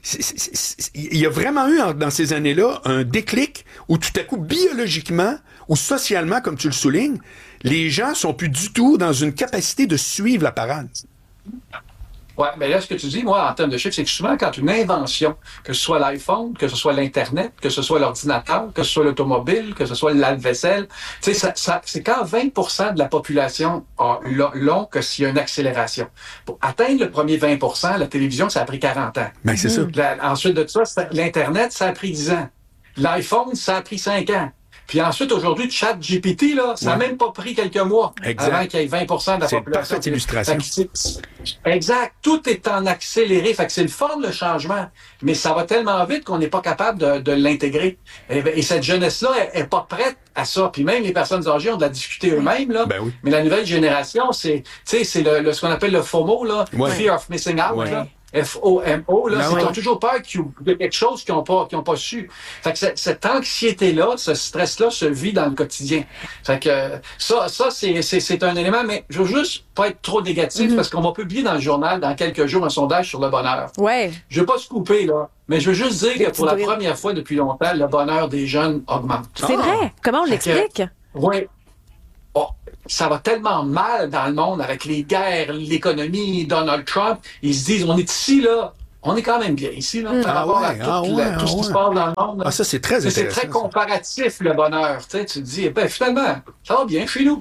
il y a vraiment eu dans ces années-là un déclic où tout à coup, biologiquement ou socialement, comme tu le soulignes, les gens sont plus du tout dans une capacité de suivre la parade. Oui, mais là, ce que tu dis, moi, en termes de chiffres, c'est que souvent, quand une invention, que ce soit l'iPhone, que ce soit l'Internet, que ce soit l'ordinateur, que ce soit l'automobile, que ce soit le lave-vaisselle, tu sais, c'est quand 20% de la population l'ont que s'il y a une accélération. Pour atteindre le premier 20%, la télévision, ça a pris 40 ans. Ben, c'est ça. Ensuite de ça, l'Internet, ça a pris 10 ans. L'iPhone, ça a pris 5 ans. Puis ensuite, aujourd'hui, ChatGPT, là, ça n'a même pas pris quelques mois avant qu'il y ait 20% de la population. C'est une parfaite illustration. Exact. Tout est en accéléré. Fait que c'est le fun, le changement. Mais ça va tellement vite qu'on n'est pas capable de l'intégrer. Et cette jeunesse-là est pas prête à ça. Puis même les personnes âgées ont de la difficulté eux-mêmes, là. Ben oui. Mais la nouvelle génération, c'est ce qu'on appelle le FOMO, là. Fear of missing out, là. FOMO, là, ils ont toujours peur de quelque chose qu'ils n'ont pas su. Fait que cette anxiété-là, ce stress-là se vit dans le quotidien. Fait que ça c'est un élément, mais je veux juste pas être trop négatif parce qu'on va publier dans le journal dans quelques jours un sondage sur le bonheur. Ouais. Je veux pas se couper, là, mais je veux juste dire que pour la première fois depuis longtemps, le bonheur des jeunes augmente. C'est vrai. Comment on l'explique? Oui. Oh, ça va tellement mal dans le monde avec les guerres, l'économie, Donald Trump. Ils se disent, on est ici, là. On est quand même bien ici, là. Par rapport à tout ce qui se passe dans le monde. Ah, ça, c'est très intéressant. C'est très comparatif, le bonheur. Tu te dis, finalement, ça va bien chez nous.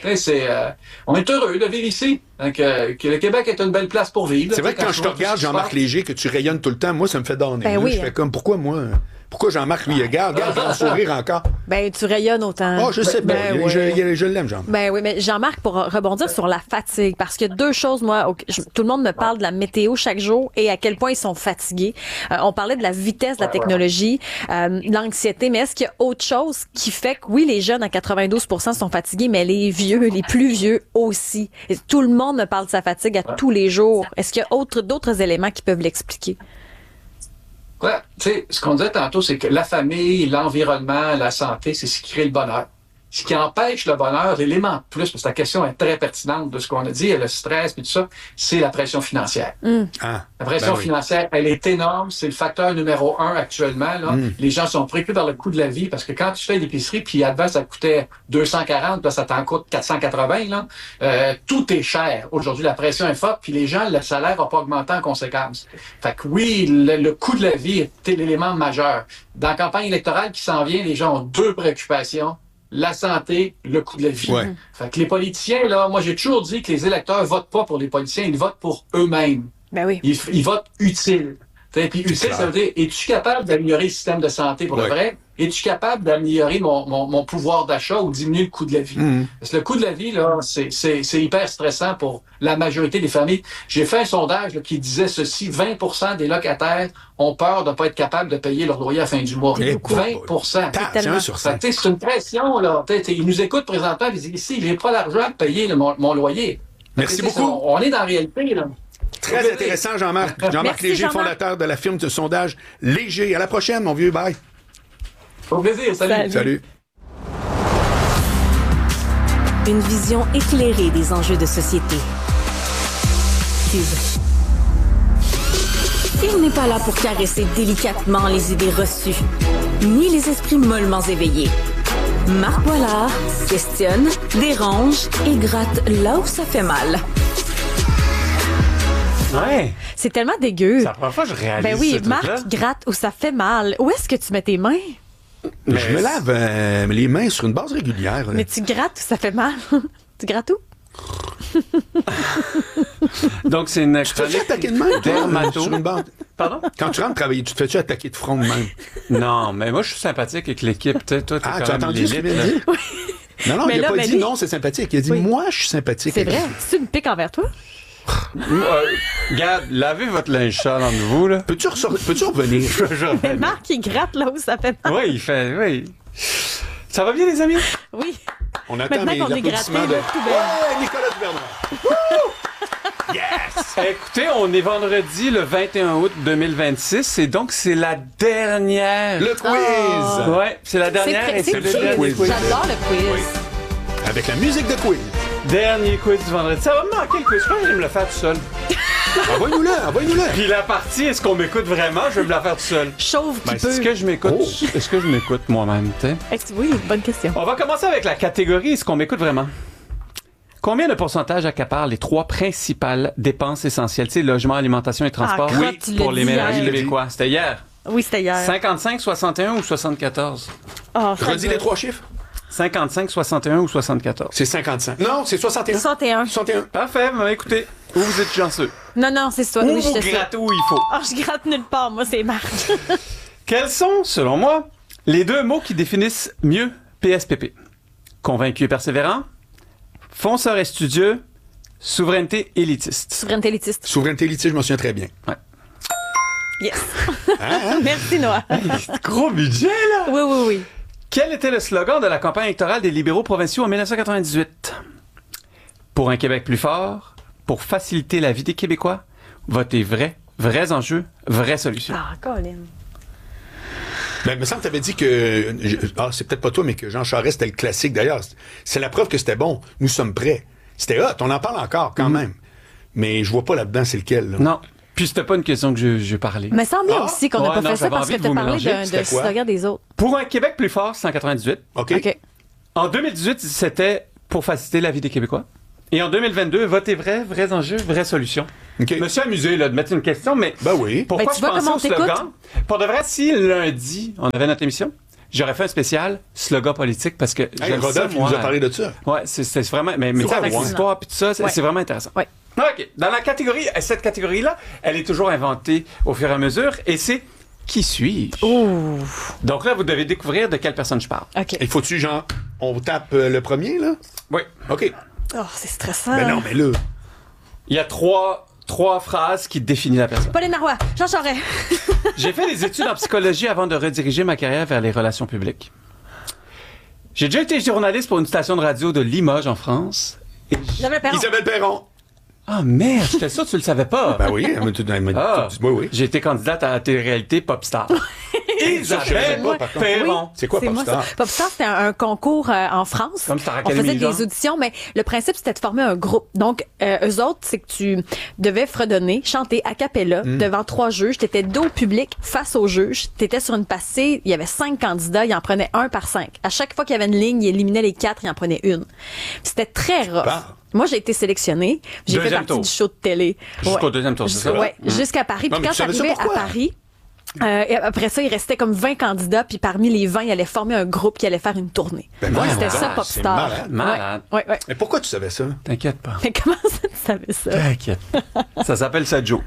On est heureux de vivre ici. Donc, que le Québec est une belle place pour vivre. C'est vrai que quand je te regarde, Jean-Marc Léger, que tu rayonnes tout le temps, moi, ça me fait donner. Ben oui. Je fais comme, pourquoi Jean-Marc, lui, regarde son sourire encore. Ben, tu rayonnes autant. Oh, je sais, je l'aime, Jean-Marc. Ben oui, mais Jean-Marc, pour rebondir sur la fatigue, parce qu'il y a deux choses, moi, tout le monde me parle de la météo chaque jour et à quel point ils sont fatigués. On parlait de la vitesse de la technologie, l'anxiété, mais est-ce qu'il y a autre chose qui fait que, oui, les jeunes à 92% sont fatigués, mais les vieux, les plus vieux aussi. Et tout le monde me parle de sa fatigue à tous les jours. Est-ce qu'il y a d'autres éléments qui peuvent l'expliquer? Ouais, tu sais, ce qu'on disait tantôt, c'est que la famille, l'environnement, la santé, c'est ce qui crée le bonheur. Ce qui empêche le bonheur, l'élément de plus, parce que la question est très pertinente de ce qu'on a dit, le stress et tout ça, c'est la pression financière. La pression financière, elle est énorme. C'est le facteur numéro 1 actuellement. Là. Les gens sont préoccupés par le coût de la vie parce que quand tu fais l'épicerie, puis avant, ça coûtait 240, là, ça t'en coûte 480. Là, tout est cher. Aujourd'hui, la pression est forte, puis les gens, le salaire n'a pas augmenté en conséquence. Fait que oui, le coût de la vie est l'élément majeur. Dans la campagne électorale qui s'en vient, les gens ont deux préoccupations. La santé, le coût de la vie. Ouais. Fait que les politiciens, là, moi, j'ai toujours dit que les électeurs votent pas pour les politiciens, ils votent pour eux-mêmes. Ben oui. Ils votent utile. Puis utile, ça veut dire, es-tu capable d'améliorer le système de santé pour le vrai? Es-tu capable d'améliorer mon pouvoir d'achat ou diminuer le coût de la vie? Parce que le coût de la vie, là, c'est hyper stressant pour la majorité des familles. J'ai fait un sondage là, qui disait ceci, 20% des locataires ont peur de ne pas être capables de payer leur loyer à la fin du mois. 20%. C'est une pression, là. Ils nous écoutent présentement et ils disent, ici, j'ai pas l'argent pour payer mon loyer. Merci beaucoup. On est dans la réalité, là. Très intéressant, Jean-Marc. Jean-Marc Léger, fondateur de la firme de sondage Léger. À la prochaine, mon vieux. Bye. Au plaisir. Salut. Une vision éclairée des enjeux de société. Cube. Il n'est pas là pour caresser délicatement les idées reçues, ni les esprits mollement éveillés. Marc Boilard questionne, dérange et gratte là où ça fait mal. Ouais. C'est tellement dégueu. C'est la première fois que je réalise. Ben oui, ce Marc truc-là. gratte où ça fait mal. Où est-ce que tu mets tes mains? Je me lave les mains sur une base régulière. Mais tu grattes où ça fait mal. Tu grattes où? Donc, c'est une Tu te fais attaquer de même, dermato. sur une bande. Pardon? Quand tu rentres travailler, tu te fais-tu attaquer de front de même? Non, mais moi, je suis sympathique avec l'équipe. Toi, t'es tu as quand même entendu ce qu'il vient de l'élite. dire? Non, Mais il n'a là, pas ben dit lui- non, c'est sympathique. Il a dit moi, je suis sympathique. C'est vrai? C'est une pique envers toi? Regarde, lavez votre linge sale entre vous, là. Peux-tu revenir? Mais Marc, il gratte là où ça fait mal. Oui, il fait. Oui. Ça va bien, les amis? Oui. On attend Maintenant qu'on est gratté, l'applaudissement de... là, tout bien. Ouais, Nicolas Duvernois. Yes! Écoutez, on est vendredi le 21 août 2026 et donc c'est la dernière. Le quiz! Ouais, c'est la dernière et c'est le dernier quiz. J'adore le quiz. Avec la musique de quiz. Dernier quiz du vendredi. Ça va me manquer le quiz. Je pense que je vais me le faire tout seul. Envoie-nous-le. Puis la partie, est-ce qu'on m'écoute vraiment? Je vais me la faire tout seul. Chauve qui peut. Est-ce que je m'écoute? Est-ce que je m'écoute moi-même, tu sais? Oui, bonne question. On va commencer avec la catégorie, est-ce qu'on m'écoute vraiment? Combien de pourcentage accapare les 3 principales dépenses essentielles? Tu sais, logement, alimentation et transport. Oui, pour les ménages québécois. C'était hier. Oui, c'était hier. 55, 61 ou 74? Redis les 3 chiffres. 55, 61 ou 74? C'est 55. Non, c'est 61. 61. Parfait, écoutez, où vous êtes chanceux? Non, c'est ça. Où Oui, vous grattez où il faut. Je gratte nulle part, moi, c'est Marc. Quels sont, selon moi, les 2 mots qui définissent mieux PSPP? Convaincu et persévérant, fonceur et studieux, souveraineté élitiste. Souveraineté élitiste. Souveraineté élitiste, je m'en souviens très bien. Ouais. Yes. Merci, Noah. Gros budget, là! Oui. Quel était le slogan de la campagne électorale des libéraux provinciaux en 1998? Pour un Québec plus fort, pour faciliter la vie des Québécois, votez vrais enjeux, vraies solutions. Colin. Ben, il me semble que tu avais dit que... c'est peut-être pas toi, mais que Jean Charest, c'était le classique. D'ailleurs, c'est la preuve que c'était bon. Nous sommes prêts. C'était hot. On en parle encore, quand même. Mais je vois pas là-dedans c'est lequel. Là. Non. Puis c'était pas une question que je parlais. Mais semblait aussi qu'on n'a pas fait ça parce que tu as parlé d'un slogan des autres. Pour un Québec plus fort, c'est en 98. OK. En 2018, c'était pour faciliter la vie des Québécois. Et en 2022, votez vrais enjeux, vraies solutions. Okay. Je me suis amusé là, de mettre une question, mais oui. Pourquoi je pensais au slogan? Pour de vrai, si lundi, on avait notre émission, j'aurais fait un spécial slogan politique parce que Rodolphe nous a parlé de ça. Ouais, c'est vraiment... Mais avec l'histoire et tout ça, c'est vraiment intéressant. Ouais. OK. Dans la catégorie, cette catégorie-là, elle est toujours inventée au fur et à mesure et c'est qui suis-je? Donc là, vous devez découvrir de quelle personne je parle. OK. Il faut-tu, genre, on tape le premier, là? Oui. OK. C'est stressant. Mais non, mais là... Il y a trois phrases qui définissent la personne. Pauline Marois, Jean Charest. J'ai fait des études en psychologie avant de rediriger ma carrière vers les relations publiques. J'ai déjà été journaliste pour une station de radio de Limoges, en France. Isabelle Perron. Ah merde, j'étais sûr que tu le savais pas. Ben oui, elle m'a dit oui. J'ai été candidate à la télé-réalité Popstar. Isabelle Perron. Oui, c'est quoi Popstar? Popstar, c'était un concours en France. Comme Star On Academy, faisait des auditions, mais le principe, c'était de former un groupe. Donc, eux autres, c'est que tu devais fredonner, chanter a cappella devant 3 juges. T'étais dos au public, face aux juges. T'étais sur une passée, il y avait 5 candidats, il en prenait 1 par 5. À chaque fois qu'il y avait une ligne, il éliminait les 4, il en prenait 1. C'était très rough. Moi, j'ai été sélectionnée. J'ai fait partie du show de télé. Jusqu'au deuxième tour, c'est ça? Oui, jusqu'à Paris. Puis quand j'arrivais à Paris, et après ça, il restait comme 20 candidats, puis parmi les 20, il allait former un groupe qui allait faire une tournée. C'était ça, Popstar. Malade. Ouais. Mais pourquoi tu savais ça? T'inquiète pas. Mais comment ça, tu savais ça? T'inquiète. Ça s'appelle Sajo.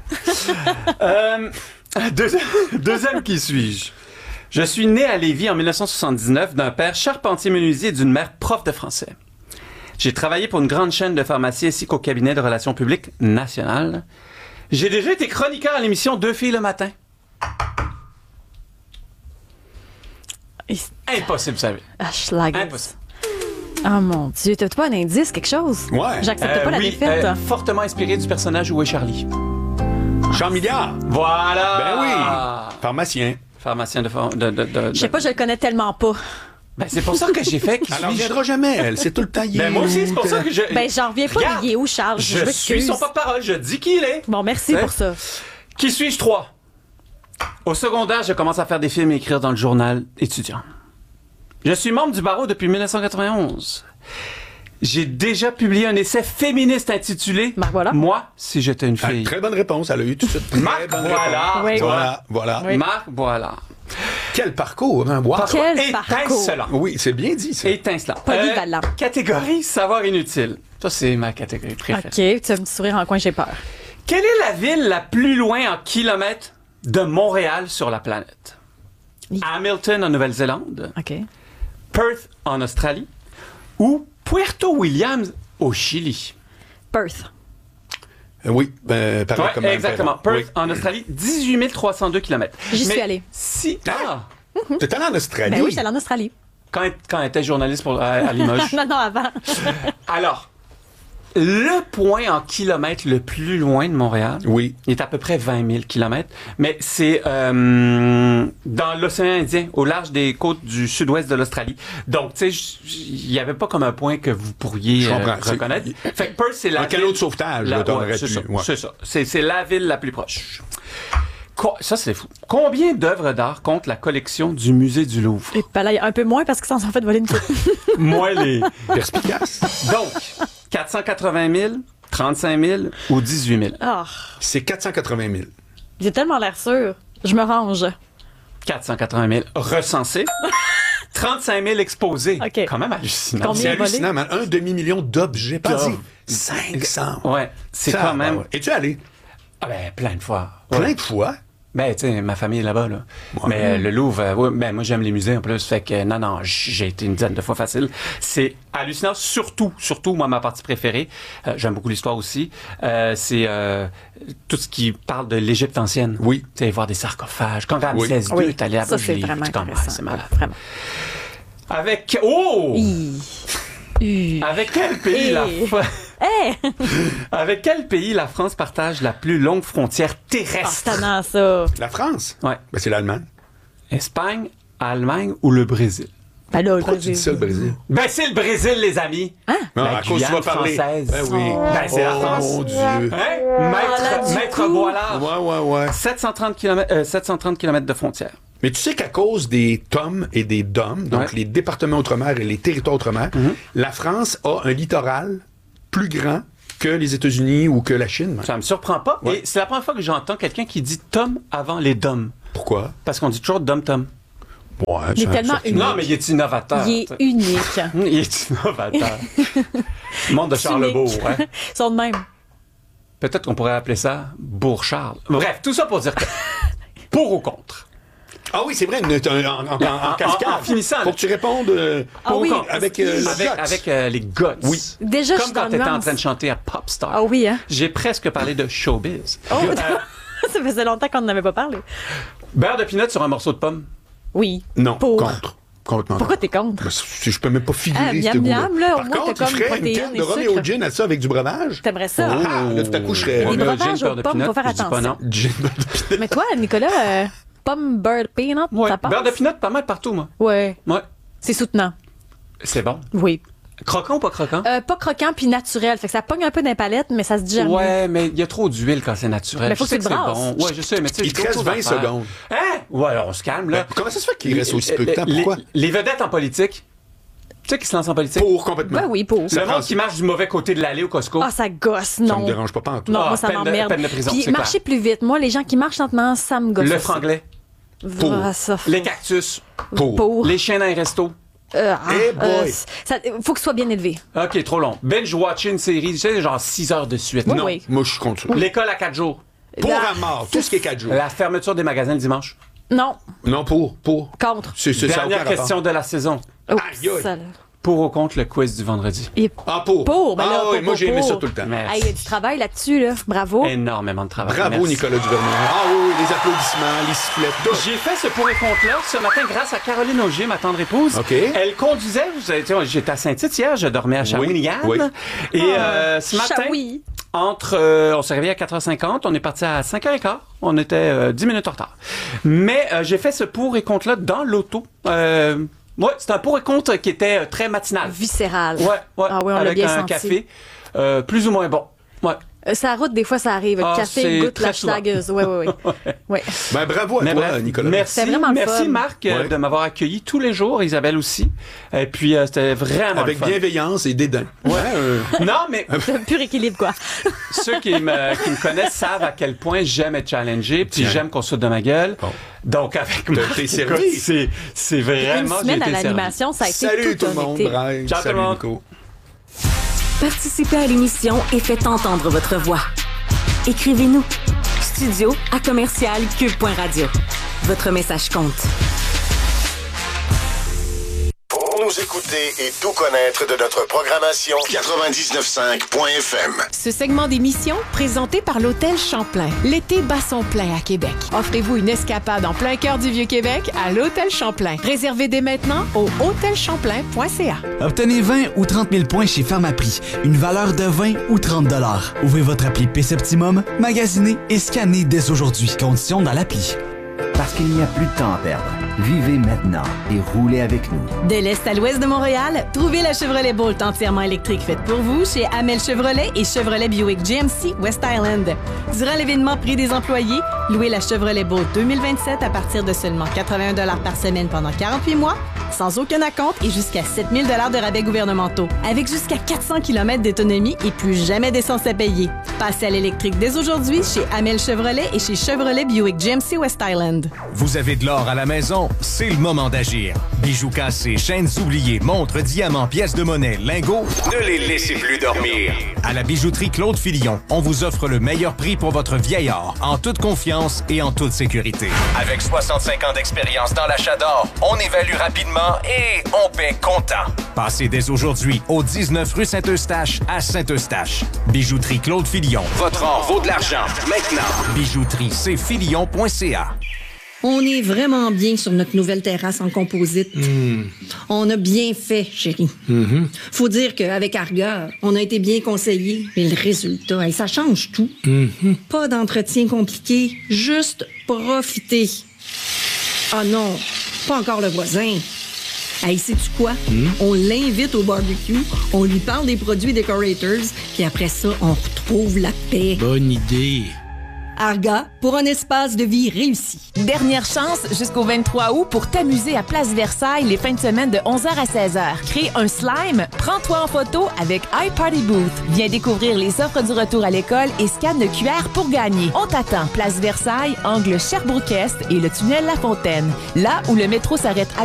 Deuxième qui suis-je? Je suis né à Lévis en 1979 d'un père charpentier-menuisier et d'une mère prof de français. J'ai travaillé pour une grande chaîne de pharmacie ainsi qu'au cabinet de relations publiques nationales. J'ai déjà été chroniqueur à l'émission 2 filles le matin. Impossible, ça. Impossible. Oh mon Dieu, t'as pas un indice, quelque chose? Ouais. J'accepte pas la défaite. Fortement inspiré du personnage Où est Charlie? Jean Milliard. Voilà. Ben oui. Pharmacien. Pharmacien de... Je sais pas, je le connais tellement pas. Ben, c'est pour ça que j'ai fait... Elle n'en reviendra jamais, elle. C'est tout le temps... Ben, moi aussi, c'est pour ça que je... Ben, j'en reviens pas. Il est où, Charles? Je suis son porte-parole. Je dis qui il est. Bon, merci pour ça. Qui suis-je? 3. Au secondaire, je commence à faire des films et écrire dans le journal étudiant. Je suis membre du barreau depuis 1991. J'ai déjà publié un essai féministe intitulé Moi, si j'étais une fille. Très bonne réponse. Elle a eu tout de suite. Marc Boilard. Oui. Voilà. Oui. Marc Boilard. Quel parcours, hein? Wow. Quel étincelant. Oui, c'est bien dit, ça. Étincelant. Polyvalent. Catégorie savoir inutile. Ça, c'est ma catégorie préférée. OK, tu vas me sourire en coin, j'ai peur. Quelle est la ville la plus loin en kilomètres de Montréal sur la planète? Hamilton en Nouvelle-Zélande. OK. Perth en Australie. Ou Puerto Williams au Chili. Perth. Oui, pareil comme exactement. Perth en Australie, 18 302 km. J'y suis allée. T'es allé en Australie? Ben oui, j'étais allée en Australie. Quand elle était journaliste à Limoges. non, avant. Alors, Le point en kilomètres le plus loin de Montréal, oui, il est à peu près 20 000 kilomètres, mais c'est dans l'océan Indien, au large des côtes du sud-ouest de l'Australie. Donc, tu sais, il n'y avait pas comme un point que vous pourriez reconnaître. Fait que Perth, c'est la un canot de sauvetage, c'est ça. C'est la ville la plus proche. Ça, c'est fou. Combien d'œuvres d'art compte la collection du musée du Louvre? Et là, il y a un peu moins parce qu'ils s'en sont fait voler une coupe. Moins les perspicaces. Donc, 480 000, 35 000 ou 18 000? Oh. C'est 480 000. J'ai tellement l'air sûr. Je me range. 480 000 recensés. 35 000 exposés. Okay. Quand même hallucinant. C'est hallucinant, man. 1 demi-million d'objets. Pas dit 500. Ouais, c'est ça, quand même... Es-tu allé? Ah ben, plein de fois. Plein de fois? Ben, tu sais, ma famille est là-bas, là. Ouais. Mais le Louvre, moi, j'aime les musées en plus. Fait que, non, j'ai été une dizaine de fois facile. C'est hallucinant. Surtout, moi, ma partie préférée, j'aime beaucoup l'histoire aussi, c'est tout ce qui parle de l'Égypte ancienne. Oui. Tu sais, voir des sarcophages. Quand Ramsès II est allé à ça, c'est vraiment intéressant. C'est malade. Vraiment. Avec... Oh! Avec quel pays Avec quel pays la France partage la plus longue frontière terrestre? Ah, ça. La France? Ouais. Ben, c'est l'Allemagne. Espagne, Allemagne ou le Brésil? Ben là, pourquoi tu dis ça, le Brésil? Ben, c'est le Brésil, les amis. Hein? Non, la à cause tu vas parler. Française. Ben oui. Ben, c'est la France. Oh, mon Dieu. Hein? Maître Boilard. Ouais. 730 km de frontière. Mais tu sais qu'à cause des TOM et des DOM, donc les départements outre-mer et les territoires outre-mer, la France a un littoral plus grand que les États-Unis ou que la Chine. Ça me surprend pas. Ouais. Et c'est la première fois que j'entends quelqu'un qui dit TOM avant les DOM. Pourquoi? Parce qu'on dit toujours DOM-TOM. Ouais, il est tellement unique. Non, mais il est innovateur. Il est unique. Il est innovateur. Le monde de Charlebourg, hein? Ils sont de même. Peut-être qu'on pourrait appeler ça Bourg-Charles. Bref, tout ça pour dire que pour ou contre. Ah oui, c'est vrai, en cascade. En finissant. Faut que tu répondes avec les guts. Oui. Déjà, comme quand tu étais en train de chanter à Popstar. Ah oui, hein? J'ai presque parlé de showbiz. Oh, ça faisait longtemps qu'on n'avait pas parlé. Beurre de peanut sur un morceau de pomme? Oui. Non, pour. Contre. Complètement. Pourquoi t'es contre? Je peux même pas figurer ce goût-là. Par contre, tu ferais une canne de rhum et au gin à ça avec du breuvage. T'aimerais ça? Là, tout à coup, je serais... Les breuvages aux pommes, faut faire attention. Mais toi, Nicolas... Pomme, beurre, peanut, ça passe? Beurre de peanut, pas mal partout, moi. Ouais. Ouais. C'est soutenant. C'est bon? Oui. Croquant ou pas croquant? Pas croquant puis naturel. Fait que ça pogne un peu dans les palettes, mais ça se digère mieux. Ouais, mais il y a trop d'huile quand c'est naturel. Mais faut que tu le brasses. Bon. Ouais, je sais, mais tu sais, il te reste 20 secondes. Hein? Ouais, on se calme, là. Comment ça se fait qu'il reste aussi peu de temps? Pourquoi? Les vedettes en politique. Tu sais qui se lancent en politique? Pour, complètement. Ben oui, pour. Le monde qui marche du mauvais côté de l'allée au Costco. Ah, ça gosse, non. Ça me dérange pas en tout. Non, moi, ça m'emmerde. Peine de prison, puis marcher plus vite. Moi, les gens qui marchent lentement, ça me gosse. Le franglais. Pour. Les cactus. Pour. Les chiens dans les restos. Faut que ce soit bien élevé. OK, trop long. Binge-watcher une série, tu sais, genre 6 heures de suite. Non, oui. moi, je suis contre ça. L'école à 4 jours. Pour à mort, tout ce qui est 4 jours. La fermeture des magasins le dimanche. Non. Non, pour. Contre. Dernière question de la saison. Oh, aïe. Pour ou contre le quiz du vendredi? Pour. Pour, ben là, oui, moi j'ai aimé ça tout le temps. Il y a du travail là-dessus, là. Bravo. Énormément de travail. Bravo, merci. Nicolas Duvernois. Ah oui, les applaudissements, les sifflets. J'ai fait ce pour et contre-là ce matin grâce à Caroline Augier, ma tendre épouse. OK. Elle conduisait, j'étais à Saint-Tite hier, je dormais à Shawinigan. Oui. Et ce matin, on s'est réveillé à 4h50, on est parti à 5h15. On était 10 minutes en retard. Mais j'ai fait ce pour et contre-là dans l'auto. Ouais, c'est un pour et contre qui était très matinal. Viscéral. Ouais. Ah oui, on l'a avec bien un senti. café plus ou moins bon. Ouais. Sa route, des fois, ça arrive. Le café goûte la schlageuse. Oui. Ouais. Ben, bravo à toi, Nicolas. Merci, fun. Marc, de m'avoir accueilli tous les jours. Isabelle aussi. Et puis, c'était vraiment avec le fun. bienveillance et dédain. Ouais. Non, mais... C'est un pur équilibre, quoi. Ceux qui me connaissent savent à quel point j'aime être challengé, puis j'aime qu'on saute de ma gueule. Bon. Donc, avec Marc, c'est vraiment... Une semaine à l'animation, ça a été Salut tout le monde, Brian. Ciao tout le monde. Nico. Participez à l'émission et faites entendre votre voix. Écrivez-nous. studio@commercialcube.radio. Votre message compte. Pour nous nous écouter et tout connaître de notre programmation. 99.5.fm. Ce segment d'émission, présenté par l'Hôtel Champlain. L'été bat son plein à Québec. Offrez-vous une escapade en plein cœur du Vieux-Québec à l'Hôtel Champlain. Réservez dès maintenant au hôtelchamplain.ca. Obtenez 20 ou 30 000 points chez Pharmaprix. Une valeur de 20 ou 30 $. Ouvrez votre appli P-Septimum, magasinez et scannez dès aujourd'hui. Conditions dans l'appli. Parce qu'il n'y a plus de temps à perdre. Vivez maintenant et roulez avec nous. De l'est à l'ouest de Montréal, trouvez la Chevrolet Bolt entièrement électrique faite pour vous chez Amel Chevrolet et Chevrolet Buick GMC West Island. Durant l'événement Prix des employés, louez la Chevrolet Bolt 2027 à partir de seulement 81 $ par semaine pendant 48 mois, sans aucun acompte et jusqu'à 7 000 $ de rabais gouvernementaux. Avec jusqu'à 400 km d'autonomie et plus jamais d'essence à payer. Passez à l'électrique dès aujourd'hui chez Amel Chevrolet et chez Chevrolet Buick GMC West Island. Vous avez de l'or à la maison? C'est le moment d'agir. Bijoux cassés, chaînes oubliées, montres, diamants, pièces de monnaie, lingots, ne les laissez plus dormir. À la bijouterie Claude Filion, on vous offre le meilleur prix pour votre vieil or, en toute confiance et en toute sécurité. Avec 65 ans d'expérience dans l'achat d'or, on évalue rapidement et on paie comptant. Passez dès aujourd'hui au 19 rue Saint-Eustache à Saint-Eustache. Bijouterie Claude Filion. Votre or vaut de l'argent. Maintenant. Bijouterie, c'est filion.ca. On est vraiment bien sur notre nouvelle terrasse en composite. On a bien fait, chérie. Faut dire qu'avec Arga, on a été bien conseillés. Mais le résultat, ça change tout. Pas d'entretien compliqué, juste profiter. Ah non, pas encore le voisin. Hey, sais-tu quoi? On l'invite au barbecue, on lui parle des produits Decorators, puis après ça, on retrouve la paix. Bonne idée. Arga, pour un espace de vie réussi. Dernière chance jusqu'au 23 août pour t'amuser à Place Versailles les fins de semaine de 11h à 16h. Crée un slime, prends-toi en photo avec iParty Booth. Viens découvrir les offres du retour à l'école et scanne le QR pour gagner. On t'attend. Place Versailles, angle Sherbrooke-Est et le tunnel La Fontaine. Là où le métro s'arrête à